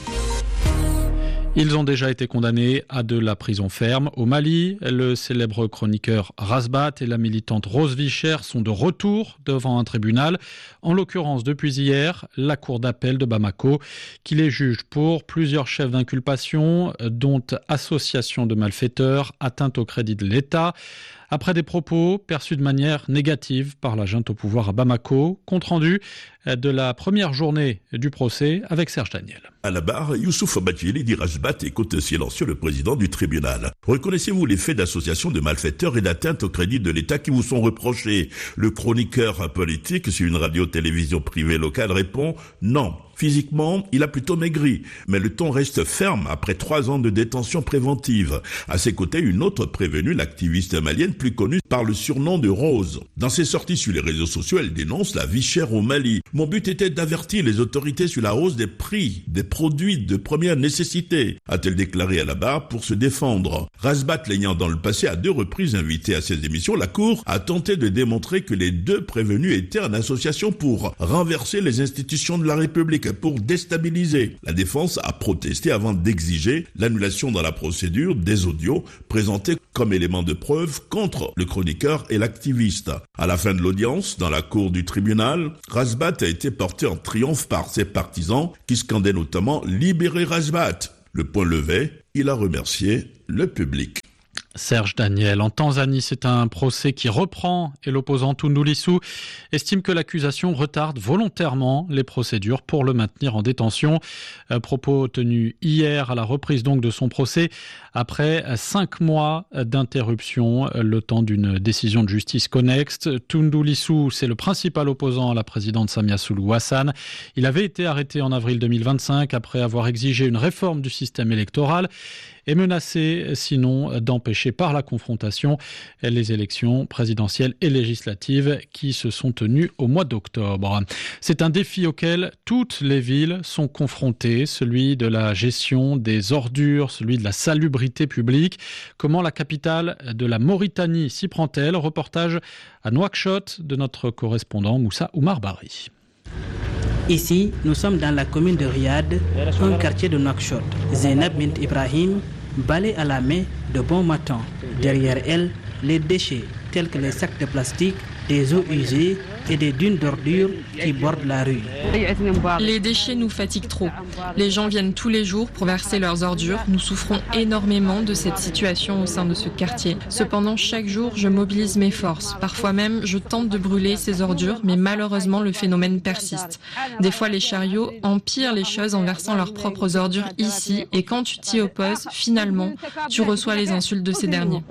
Ils ont déjà été condamnés à de la prison ferme. Au Mali, le célèbre chroniqueur Razbat et la militante Rose Vicher sont de retour devant un tribunal. En l'occurrence, depuis hier, la cour d'appel de Bamako, qui les juge pour plusieurs chefs d'inculpation, dont association de malfaiteurs, atteinte au crédit de l'État. Après des propos perçus de manière négative par la junte au pouvoir à Bamako, compte rendu de la première journée du procès avec Serge Daniel. À la barre, Youssouf Badjili dit Razbat écoute silencieux le président du tribunal. Reconnaissez-vous les faits d'association de malfaiteurs et d'atteinte au crédit de l'État qui vous sont reprochés? Le chroniqueur politique sur une radio-télévision privée locale répond non. Physiquement, il a plutôt maigri, mais le ton reste ferme après 3 ans de détention préventive. À ses côtés, une autre prévenue, l'activiste malienne plus connue par le surnom de Rose. Dans ses sorties sur les réseaux sociaux, elle dénonce la vie chère au Mali. Mon but était d'avertir les autorités sur la hausse des prix des produits de première nécessité, a-t-elle déclaré à la barre pour se défendre. Razbat l'ayant dans le passé à 2 reprises invité à ses émissions, la Cour a tenté de démontrer que les 2 prévenus étaient en association pour renverser les institutions de la République. numérique pour déstabiliser. La défense a protesté avant d'exiger l'annulation dans la procédure des audios présentés comme éléments de preuve contre le chroniqueur et l'activiste. À la fin de l'audience, dans la cour du tribunal, Razbat a été porté en triomphe par ses partisans qui scandaient notamment « Libérez Razbat ». Le point levé, il a remercié le public. Serge Daniel. En Tanzanie, c'est un procès qui reprend et l'opposant Tundu Lissu estime que l'accusation retarde volontairement les procédures pour le maintenir en détention. Propos tenus hier à la reprise donc de son procès après 5 mois d'interruption, le temps d'une décision de justice connexe. Tundu Lissu, c'est le principal opposant à la présidente Samia Suluhu Hassan. Il avait été arrêté en avril 2025 après avoir exigé une réforme du système électoral et menacé sinon d'empêcher par la confrontation les élections présidentielles et législatives qui se sont tenues au mois d'octobre. C'est un défi auquel toutes les villes sont confrontées, celui de la gestion des ordures, celui de la salubrité publique. Comment la capitale de la Mauritanie s'y prend-elle? Reportage à Nouakchott de notre correspondant Moussa Oumar Bari. Ici, nous sommes dans la commune de Riyad, un quartier de Nouakchott. Zainab Bint Ibrahim balaye à la main de bon matin. Derrière elle, les déchets tels que les sacs de plastique, des eaux usées et des dunes d'ordures qui bordent la rue. Les déchets nous fatiguent trop. Les gens viennent tous les jours pour verser leurs ordures. Nous souffrons énormément de cette situation au sein de ce quartier. Cependant, chaque jour, je mobilise mes forces. Parfois même, je tente de brûler ces ordures, mais malheureusement, le phénomène persiste. Des fois, les chariots empirent les choses en versant leurs propres ordures ici, et quand tu t'y opposes, finalement, tu reçois les insultes de ces derniers.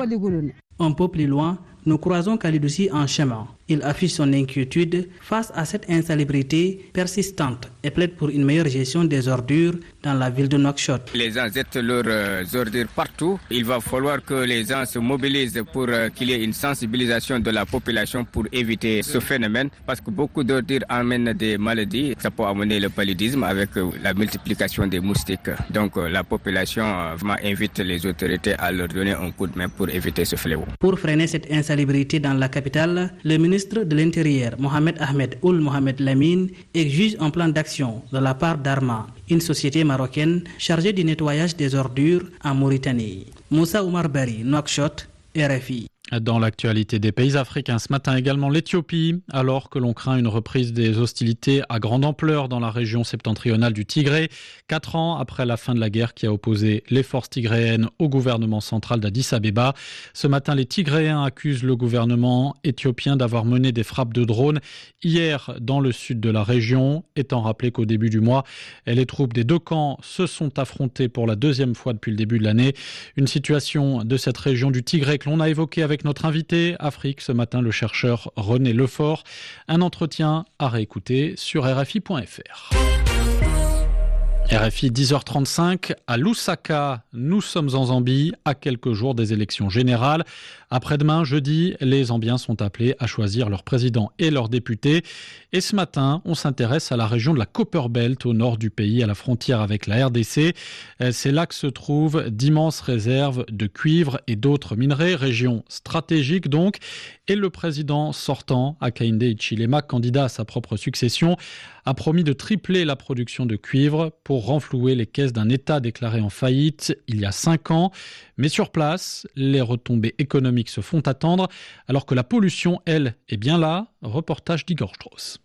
Un peu plus loin, nous croisons Khalidouci en chemin. Il affiche son inquiétude face à cette insalubrité persistante et plaide pour une meilleure gestion des ordures dans la ville de Nouakchott. Les gens jettent leurs ordures partout. Il va falloir que les gens se mobilisent pour qu'il y ait une sensibilisation de la population pour éviter ce phénomène, parce que beaucoup d'ordures amènent des maladies. Ça peut amener le paludisme avec la multiplication des moustiques. Donc la population vraiment invite les autorités à leur donner un coup de main pour éviter ce fléau. Pour freiner cette insalubrité dans la capitale, le ministre de l'Intérieur, Mohamed Ahmed Ould Mohamed Lamine, exige un plan d'action de la part d'Arma, une société marocaine chargée du nettoyage des ordures en Mauritanie. Moussa Oumar Bari, Nouakchott, RFI. Dans l'actualité des pays africains, ce matin également l'Éthiopie, alors que l'on craint une reprise des hostilités à grande ampleur dans la région septentrionale du Tigré, 4 ans après la fin de la guerre qui a opposé les forces tigréennes au gouvernement central d'Addis Abeba. Ce matin, les Tigréens accusent le gouvernement éthiopien d'avoir mené des frappes de drones hier dans le sud de la région, étant rappelé qu'au début du mois, les troupes des deux camps se sont affrontées pour la 2e fois depuis le début de l'année. Une situation de cette région du Tigré que l'on a évoquée avec notre invité Afrique ce matin, le chercheur René Lefort. Un entretien à réécouter sur RFI.fr. RFI 10h35 à Lusaka. Nous sommes en Zambie à quelques jours des élections générales. Après-demain, jeudi, les Zambiens sont appelés à choisir leur président et leurs députés. Et ce matin, on s'intéresse à la région de la Copperbelt au nord du pays, à la frontière avec la RDC. C'est là que se trouvent d'immenses réserves de cuivre et d'autres minerais, région stratégique donc. Et le président sortant, Hakainde Hichilema, candidat à sa propre succession, a promis de tripler la production de cuivre pour renflouer les caisses d'un État déclaré en faillite il y a 5 ans. Mais sur place, les retombées économiques se font attendre, alors que la pollution, elle, est bien là. Reportage d'Igor Strauss.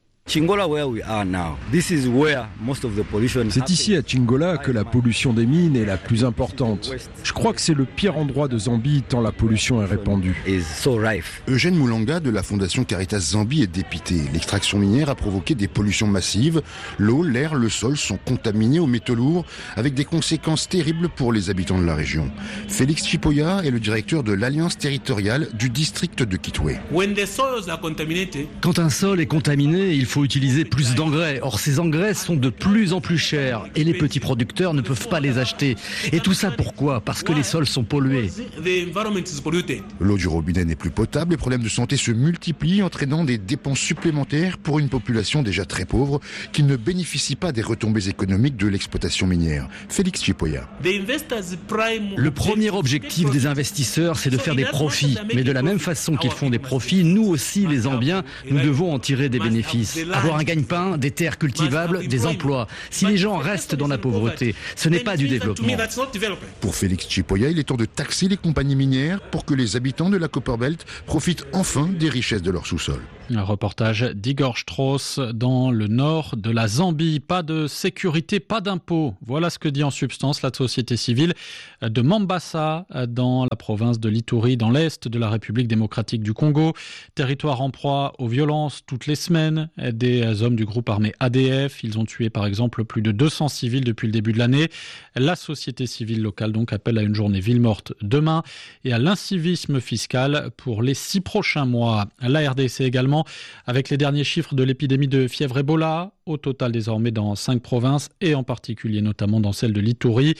C'est ici à Chingola que la pollution des mines est la plus importante. Je crois que c'est le pire endroit de Zambie tant la pollution est répandue. Eugène Moulanga de la Fondation Caritas Zambie est dépité. L'extraction minière a provoqué des pollutions massives. L'eau, l'air, le sol sont contaminés aux métaux lourds avec des conséquences terribles pour les habitants de la région. Félix Chipoya est le directeur de l'Alliance territoriale du district de Kitwe. Quand un sol est contaminé, il faut utiliser plus d'engrais. Or, ces engrais sont de plus en plus chers et les petits producteurs ne peuvent pas les acheter. Et tout ça pourquoi ? Parce que les sols sont pollués. L'eau du robinet n'est plus potable, les problèmes de santé se multiplient, entraînant des dépenses supplémentaires pour une population déjà très pauvre qui ne bénéficie pas des retombées économiques de l'exploitation minière. Félix Chipoya. Le premier objectif des investisseurs, c'est de faire des profits. Mais de la même façon qu'ils font des profits, nous aussi, les Zambiens, nous devons en tirer des bénéfices. avoir un gagne-pain, des terres cultivables, des emplois. Si les gens restent dans la pauvreté, ce n'est pas du développement. Pour Félix Chipoya, il est temps de taxer les compagnies minières pour que les habitants de la Copperbelt profitent enfin des richesses de leur sous-sol. Un reportage d'Igor Strauss dans le nord de la Zambie. Pas de sécurité, pas d'impôts. Voilà ce que dit en substance la société civile de Mambasa dans la province de l'Ituri, dans l'est de la République démocratique du Congo. Territoire en proie aux violences toutes les semaines. Des hommes du groupe armé ADF. Ils ont tué par exemple plus de 200 civils depuis le début de l'année. La société civile locale donc appelle à une journée ville morte demain et à l'incivisme fiscal pour les 6 prochains mois. La RDC également, avec les derniers chiffres de l'épidémie de fièvre Ebola, au total désormais dans 5 provinces et en particulier notamment dans celle de l'Ituri.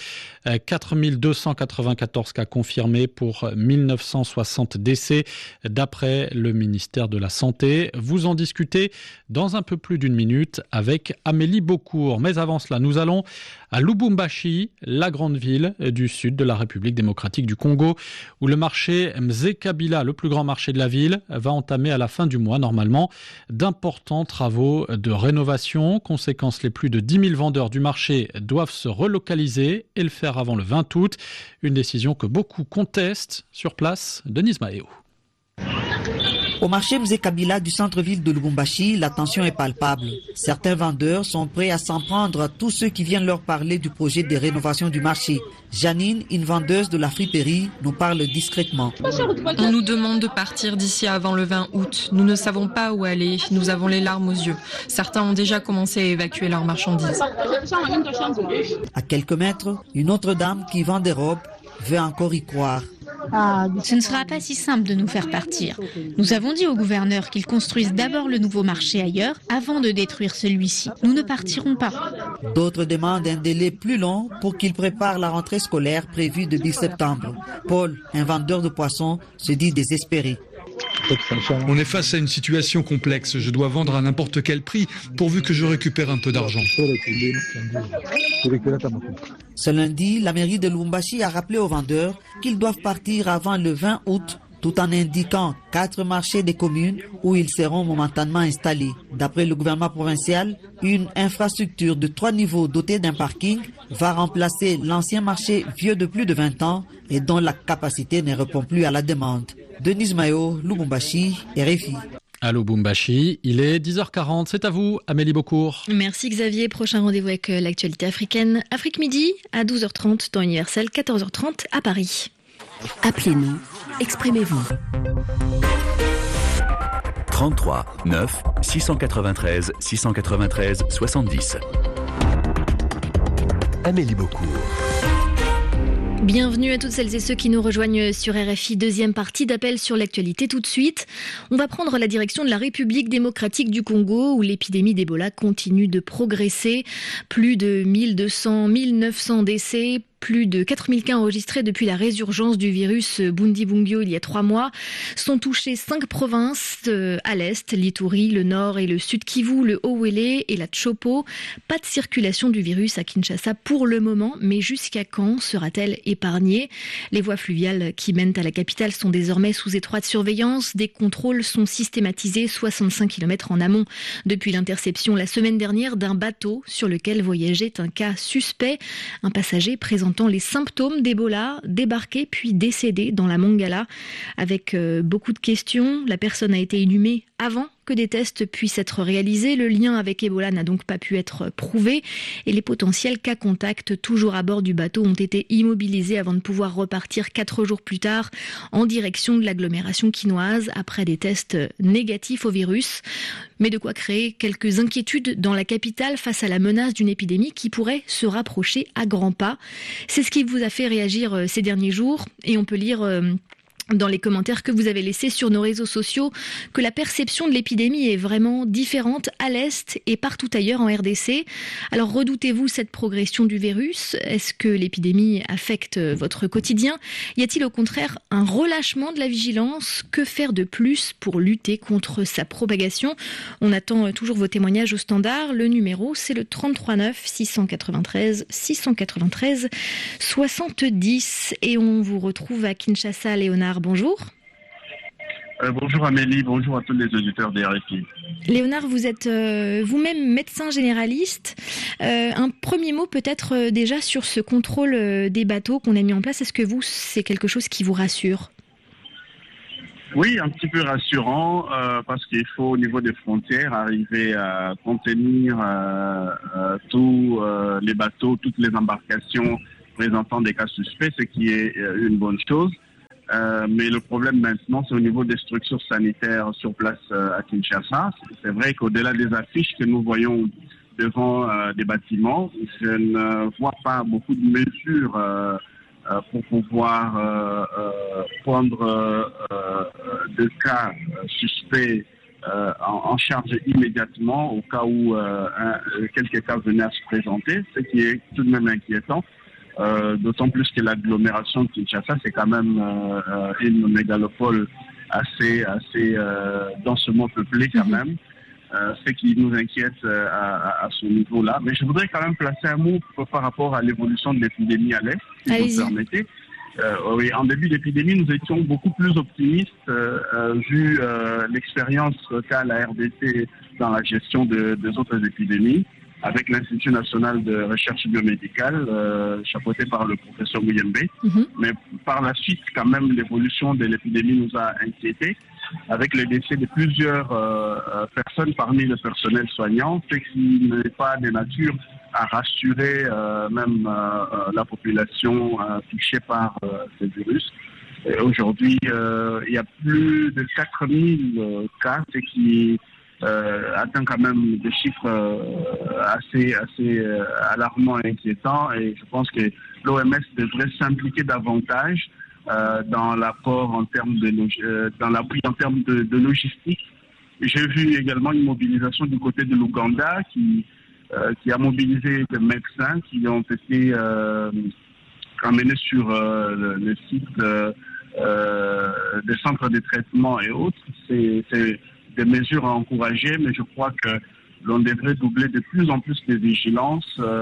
4294 cas confirmés pour 1960 décès d'après le ministère de la Santé. Vous en discutez dans un peu plus d'une minute avec Amélie Beaucourt. Mais avant cela, nous allons à Lubumbashi, la grande ville du sud de la République démocratique du Congo, où le marché Mzee Kabila, le plus grand marché de la ville, va entamer à la fin du mois normalement d'importants travaux de rénovation. Conséquence, les plus de 10 000 vendeurs du marché doivent se relocaliser et le faire avant le 20 août. Une décision que beaucoup contestent. Sur place, Denise Maheo. Au marché Mzee Kabila du centre-ville de Lubumbashi, la tension est palpable. Certains vendeurs sont prêts à s'en prendre à tous ceux qui viennent leur parler du projet de rénovation du marché. Janine, une vendeuse de la friperie, nous parle discrètement. On nous demande de partir d'ici avant le 20 août. Nous ne savons pas où aller. Nous avons les larmes aux yeux. Certains ont déjà commencé à évacuer leurs marchandises. À quelques mètres, une autre dame qui vend des robes veut encore y croire. Ce ne sera pas si simple de nous faire partir. Nous avons dit au gouverneur qu'il construise d'abord le nouveau marché ailleurs avant de détruire celui-ci. Nous ne partirons pas. D'autres demandent un délai plus long pour qu'ils préparent la rentrée scolaire prévue début septembre. Paul, un vendeur de poissons, se dit désespéré. On est face à une situation complexe. Je dois vendre à n'importe quel prix pourvu que je récupère un peu d'argent. Ce lundi, la mairie de Lubumbashi a rappelé aux vendeurs qu'ils doivent partir avant le 20 août, tout en indiquant 4 marchés des communes où ils seront momentanément installés. D'après le gouvernement provincial, une infrastructure de 3 niveaux dotée d'un parking va remplacer l'ancien marché vieux de plus de 20 ans et dont la capacité ne répond plus à la demande. Denise Maheo, Lubumbashi, RFI. À Lubumbashi, il est 10h40. C'est à vous, Amélie Beaucourt. Merci Xavier. Prochain rendez-vous avec l'actualité africaine. Afrique Midi à 12h30, temps universel, 14h30 à Paris. Appelez-nous, exprimez-vous. 33 9 693 693 70. Amélie Beaucourt. Bienvenue à toutes celles et ceux qui nous rejoignent sur RFI. Deuxième partie d'appel sur l'actualité tout de suite. On va prendre la direction de la République démocratique du Congo où l'épidémie d'Ebola continue de progresser. Plus de 1900 décès. Plus de 4000 cas enregistrés depuis la résurgence du virus Bundibugyo il y a 3 mois. Sont touchées 5 provinces à l'est, l'Ituri, le nord et le sud Kivu, le Haut-Uélé et la Tshopo. Pas de circulation du virus à Kinshasa pour le moment, mais jusqu'à quand sera-t-elle épargnée ? Les voies fluviales qui mènent à la capitale sont désormais sous étroite surveillance. Des contrôles sont systématisés 65 km en amont depuis l'interception la semaine dernière d'un bateau sur lequel voyageait un cas suspect. Un passager présentant les symptômes d'Ebola, débarqué puis décédé dans la Mongala. Avec beaucoup de questions, la personne a été inhumée avant que des tests puissent être réalisés. Le lien avec Ebola n'a donc pas pu être prouvé et les potentiels cas contacts toujours à bord du bateau ont été immobilisés avant de pouvoir repartir 4 jours plus tard en direction de l'agglomération quinoise après des tests négatifs au virus. Mais de quoi créer quelques inquiétudes dans la capitale face à la menace d'une épidémie qui pourrait se rapprocher à grands pas. C'est ce qui vous a fait réagir ces derniers jours et on peut lire dans les commentaires que vous avez laissés sur nos réseaux sociaux que la perception de l'épidémie est vraiment différente à l'Est et partout ailleurs en RDC. Alors redoutez-vous cette progression du virus ? Est-ce que l'épidémie affecte votre quotidien ? Y a-t-il au contraire un relâchement de la vigilance ? Que faire de plus pour lutter contre sa propagation ? On attend toujours vos témoignages au standard. Le numéro, c'est le 33 9 693 693 70. Et on vous retrouve à Kinshasa, Léonard. Bonjour. Bonjour Amélie, bonjour à tous les auditeurs des RFI. Léonard, vous êtes vous-même médecin généraliste. Un premier mot peut-être déjà sur ce contrôle des bateaux qu'on a mis en place. Est-ce que c'est quelque chose qui vous rassure ? Oui, un petit peu rassurant parce qu'il faut au niveau des frontières arriver à contenir tous les bateaux, toutes les embarcations présentant des cas suspects, ce qui est une bonne chose. Mais le problème maintenant, c'est au niveau des structures sanitaires sur place à Kinshasa. C'est vrai qu'au-delà des affiches que nous voyons devant des bâtiments, je ne vois pas beaucoup de mesures pour pouvoir prendre des cas suspects en charge immédiatement au cas où quelques cas venaient à se présenter, ce qui est tout de même inquiétant. D'autant plus que l'agglomération de Kinshasa, c'est quand même une mégalopole assez densément peuplée quand même, ce qui nous inquiète à ce niveau-là. Mais je voudrais quand même placer un mot par rapport à l'évolution de l'épidémie à l'Est, si vous permettez. Oui, en début d'épidémie, nous étions beaucoup plus optimistes vu l'expérience qu'a la RDC dans la gestion des autres épidémies, avec l'Institut national de recherche biomédicale, chapeauté par le professeur Muyembe. Mais par la suite, quand même, l'évolution de l'épidémie nous a inquiétés, avec le décès de plusieurs personnes parmi le personnel soignant, ce qui n'est pas de nature à rassurer même la population touchée par ce virus. Aujourd'hui, il y a plus de 4000 cas, ce qui atteint quand même des chiffres assez alarmants et inquiétants, et je pense que l'OMS devrait s'impliquer davantage dans l'apport en termes dans l'appui en termes de logistique. J'ai vu également une mobilisation du côté de l'Ouganda qui a mobilisé des médecins qui ont été emmenés sur le site des centres de traitement et autres. C'est des mesures à encourager, mais je crois que l'on devrait doubler de plus en plus de vigilance,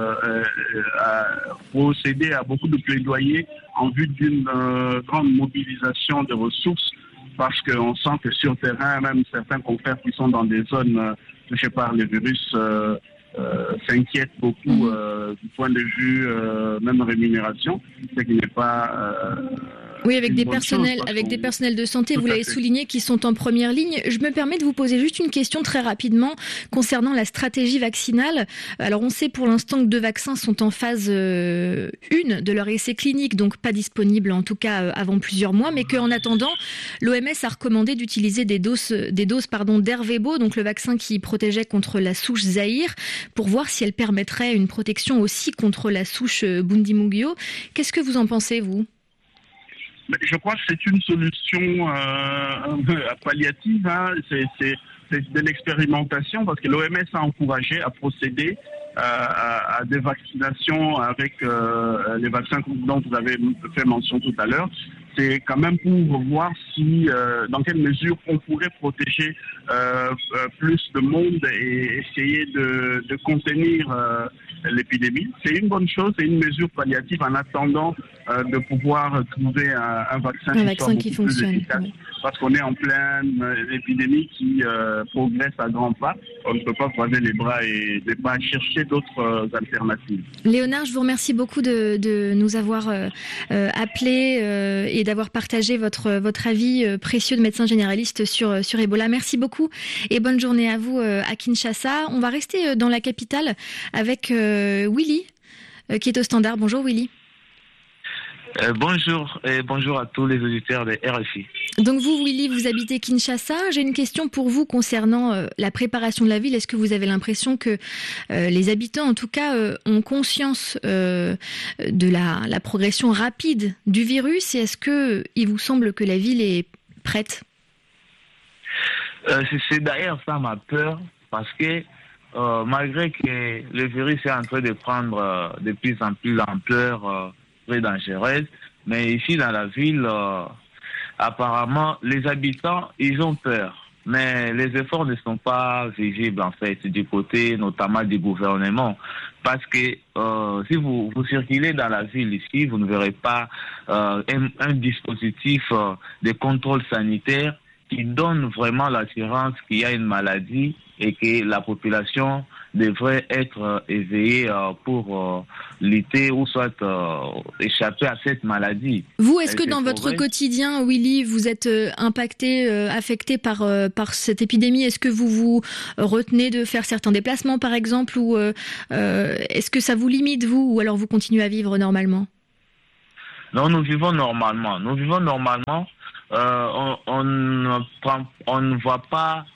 procéder à beaucoup de plaidoyers en vue d'une grande mobilisation de ressources, parce qu'on sent que sur terrain, même certains confrères qui sont dans des zones touchées par le virus s'inquiètent beaucoup du point de vue même rémunération, ce qui n'est pas... Oui, avec des personnels de santé, vous l'avez souligné, qui sont en première ligne. Je me permets de vous poser juste une question très rapidement concernant la stratégie vaccinale. Alors, on sait pour l'instant que 2 vaccins sont en phase 1 de leur essai clinique, donc pas disponibles en tout cas avant plusieurs mois, mais qu'en attendant, l'OMS a recommandé d'utiliser des doses d'Ervebo, donc le vaccin qui protégeait contre la souche Zaïre, pour voir si elle permettrait une protection aussi contre la souche Bundibugyo. Qu'est-ce que vous en pensez, vous ? Je crois que c'est une solution palliative, hein. C'est de l'expérimentation, parce que l'OMS a encouragé à procéder à des vaccinations avec les vaccins dont vous avez fait mention tout à l'heure. C'est quand même pour voir si, dans quelle mesure on pourrait protéger plus de monde et essayer de contenir l'épidémie. C'est une bonne chose, c'est une mesure palliative en attendant de pouvoir trouver un vaccin qui fonctionne plus efficace. Oui. Parce qu'on est en pleine épidémie qui progresse à grands pas. On ne peut pas croiser les bras et ne pas chercher d'autres alternatives. Léonard, je vous remercie beaucoup de nous avoir appelé et d'avoir partagé votre avis précieux de médecin généraliste sur Ebola. Merci beaucoup et bonne journée à vous à Kinshasa. On va rester dans la capitale avec Willy qui est au standard. Bonjour Willy. Bonjour et bonjour à tous les auditeurs de RFI. Donc vous, Willy, vous habitez Kinshasa. J'ai une question pour vous concernant la préparation de la ville. Est-ce que vous avez l'impression que les habitants, en tout cas, ont conscience de la progression rapide du virus, et est-ce que il vous semble que la ville est prête ? C'est d'ailleurs ça ma peur, parce que malgré que le virus est en train de prendre de plus en plus d'ampleur, très dangereuse, mais ici dans la ville, apparemment, les habitants, ils ont peur. Mais les efforts ne sont pas visibles, en fait, du côté notamment du gouvernement. Parce que si vous circulez dans la ville ici, vous ne verrez pas un dispositif de contrôle sanitaire qui donne vraiment l'assurance qu'il y a une maladie et que la population devrait être éveillée pour lutter ou soit échapper à cette maladie. Vous, est-ce que dans votre quotidien, Willy, vous êtes impacté, affecté par cette épidémie? Est-ce que vous vous retenez de faire certains déplacements, par exemple, ou est-ce que ça vous limite, vous, ou alors vous continuez à vivre normalement? Non, nous vivons normalement. On ne voit pas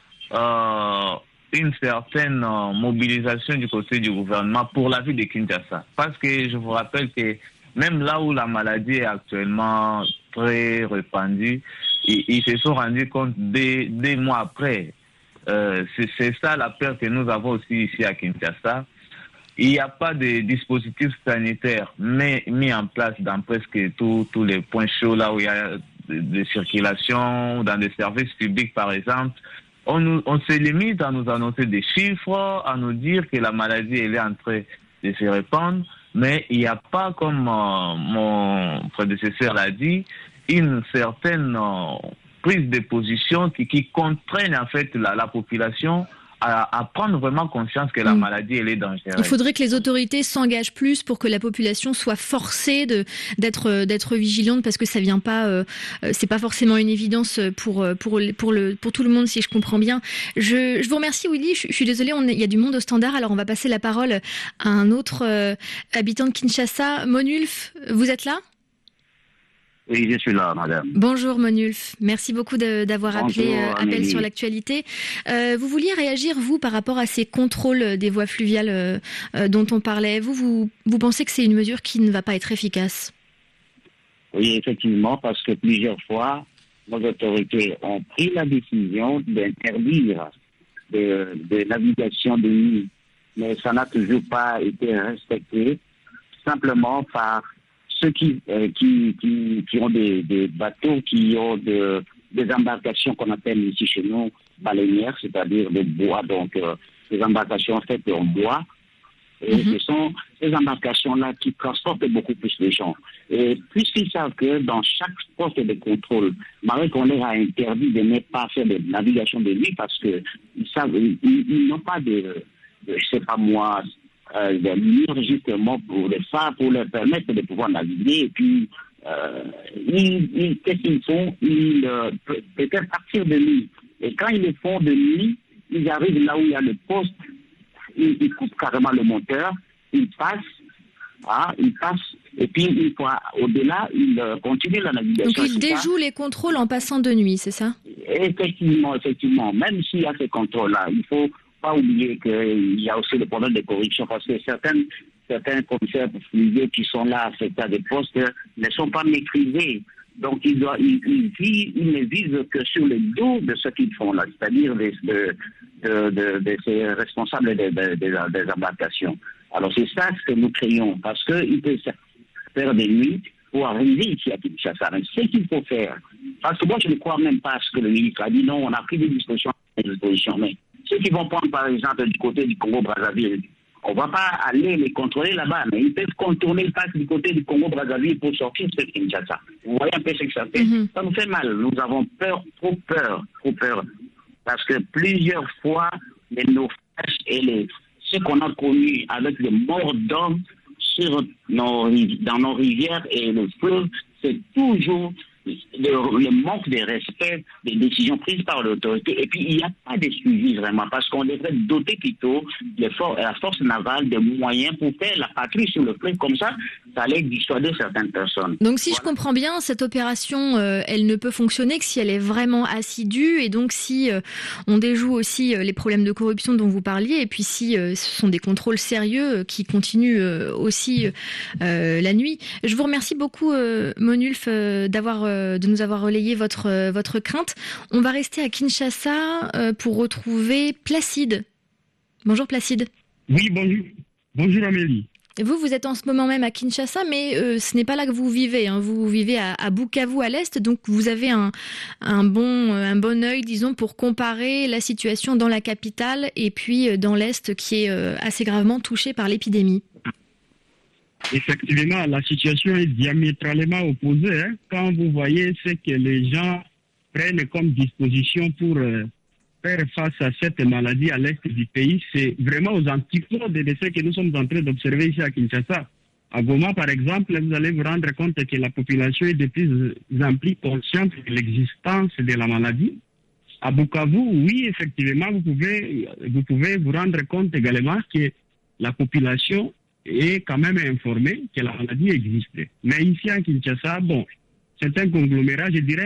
une certaine mobilisation du côté du gouvernement pour la vie de Kinshasa. Parce que je vous rappelle que même là où la maladie est actuellement très répandue, ils se sont rendus compte des mois après. C'est ça la peur que nous avons aussi ici à Kinshasa. Il n'y a pas de dispositif sanitaire mis en place dans presque tous les points chauds, là où il y a de circulation, dans des services publics par exemple. On se limite à nous annoncer des chiffres, à nous dire que la maladie elle est en train de se répandre, mais il n'y a pas, comme mon prédécesseur l'a dit, une certaine prise de position qui contraigne en fait la population à prendre vraiment conscience que la maladie elle est dangereuse. Il faudrait que les autorités s'engagent plus pour que la population soit forcée d'être vigilante, parce que ça vient pas, c'est pas forcément une évidence pour tout le monde, si je comprends bien. Je vous remercie, Willy. Je suis désolée, il y a du monde au standard, alors on va passer la parole à un autre habitant de Kinshasa. Monulf, vous êtes là? Oui, je suis là, madame. Bonjour Monulf, merci beaucoup d'avoir appelé Appel sur l'actualité. Vous vouliez réagir, vous, par rapport à ces contrôles des voies fluviales dont on parlait. Vous pensez que c'est une mesure qui ne va pas être efficace? Oui, effectivement, parce que plusieurs fois, nos autorités ont pris la décision d'interdire de navigation de nuit. Mais ça n'a toujours pas été respecté, simplement par ceux qui ont des bateaux, qui ont des embarcations qu'on appelle ici chez nous baleinières, c'est-à-dire de bois, donc des embarcations faites en bois. Et ce sont ces embarcations-là qui transportent beaucoup plus de gens. Et puisqu'ils savent que dans chaque poste de contrôle, malgré qu'on leur a interdit de ne pas faire de navigation de nuit, parce que ils n'ont pas je sais pas moi, des murs justement pour leur permettre de pouvoir naviguer. Et puis, qu'est-ce qu'ils font? Ils peut-être partir de nuit. Et quand ils le font de nuit, ils arrivent là où il y a le poste, ils coupent carrément le moteur, ils passent, et puis une fois au-delà, ils continuent la navigation. Donc ils déjouent les contrôles en passant de nuit, c'est ça? Effectivement. Même s'il y a ces contrôles-là, il faut pas oublier qu'il y a aussi le problème de corruption, parce que certains commissaires fluviaux qui sont là affectés à des postes ne sont pas maîtrisés. Donc ils ne visent que sur le dos de ce qu'ils font là, c'est-à-dire de ces responsables des embarcations. Alors c'est ça ce que nous craignons, parce qu'ils peuvent faire des nuits pour arriver ici à Kinshasa. Mais ce qu'il faut faire, parce que moi je ne crois même pas à ce que le ministre a dit, non, on a pris des dispositions, mais ceux qui vont prendre, par exemple, du côté du Congo-Brazzaville, on ne va pas aller les contrôler là-bas, mais ils peuvent contourner le pass du côté du Congo-Brazzaville pour sortir de Kinshasa. Vous voyez un peu ce que ça fait? Ça nous fait mal. Nous avons peur, trop peur. Parce que plusieurs fois, les naufrages et ce qu'on a connu avec les morts d'hommes dans nos rivières et le fleuve, c'est toujours le manque de respect des décisions prises par l'autorité. Et puis, il n'y a pas de suivi vraiment, parce qu'on devrait doter plutôt la force navale de moyens pour faire la patrouille sur le fleuve. Comme ça allait dissuader certaines personnes. Donc, si je comprends bien, cette opération, elle ne peut fonctionner que si elle est vraiment assidue, et donc si on déjoue aussi les problèmes de corruption dont vous parliez, et puis si ce sont des contrôles sérieux qui continuent aussi la nuit. Je vous remercie beaucoup, Monulf, de nous avoir relayé votre crainte. On va rester à Kinshasa pour retrouver Placide. Bonjour Placide. Oui, bonjour. Bonjour Amélie. Vous êtes en ce moment même à Kinshasa, mais ce n'est pas là que vous vivez. Hein. Vous vivez à Bukavu, à l'est, donc vous avez un bon œil, disons, pour comparer la situation dans la capitale et puis dans l'est, qui est assez gravement touché par l'épidémie. Effectivement, la situation est diamétralement opposée. Quand vous voyez ce que les gens prennent comme disposition pour faire face à cette maladie à l'est du pays, c'est vraiment aux antipodes de ce que nous sommes en train d'observer ici à Kinshasa. À Goma, par exemple, vous allez vous rendre compte que la population est de plus en plus consciente de l'existence de la maladie. À Bukavu, oui, effectivement, vous pouvez vous rendre compte également que la population est quand même informée que la maladie existe. Mais ici à Kinshasa, bon, c'est un conglomérat, je dirais,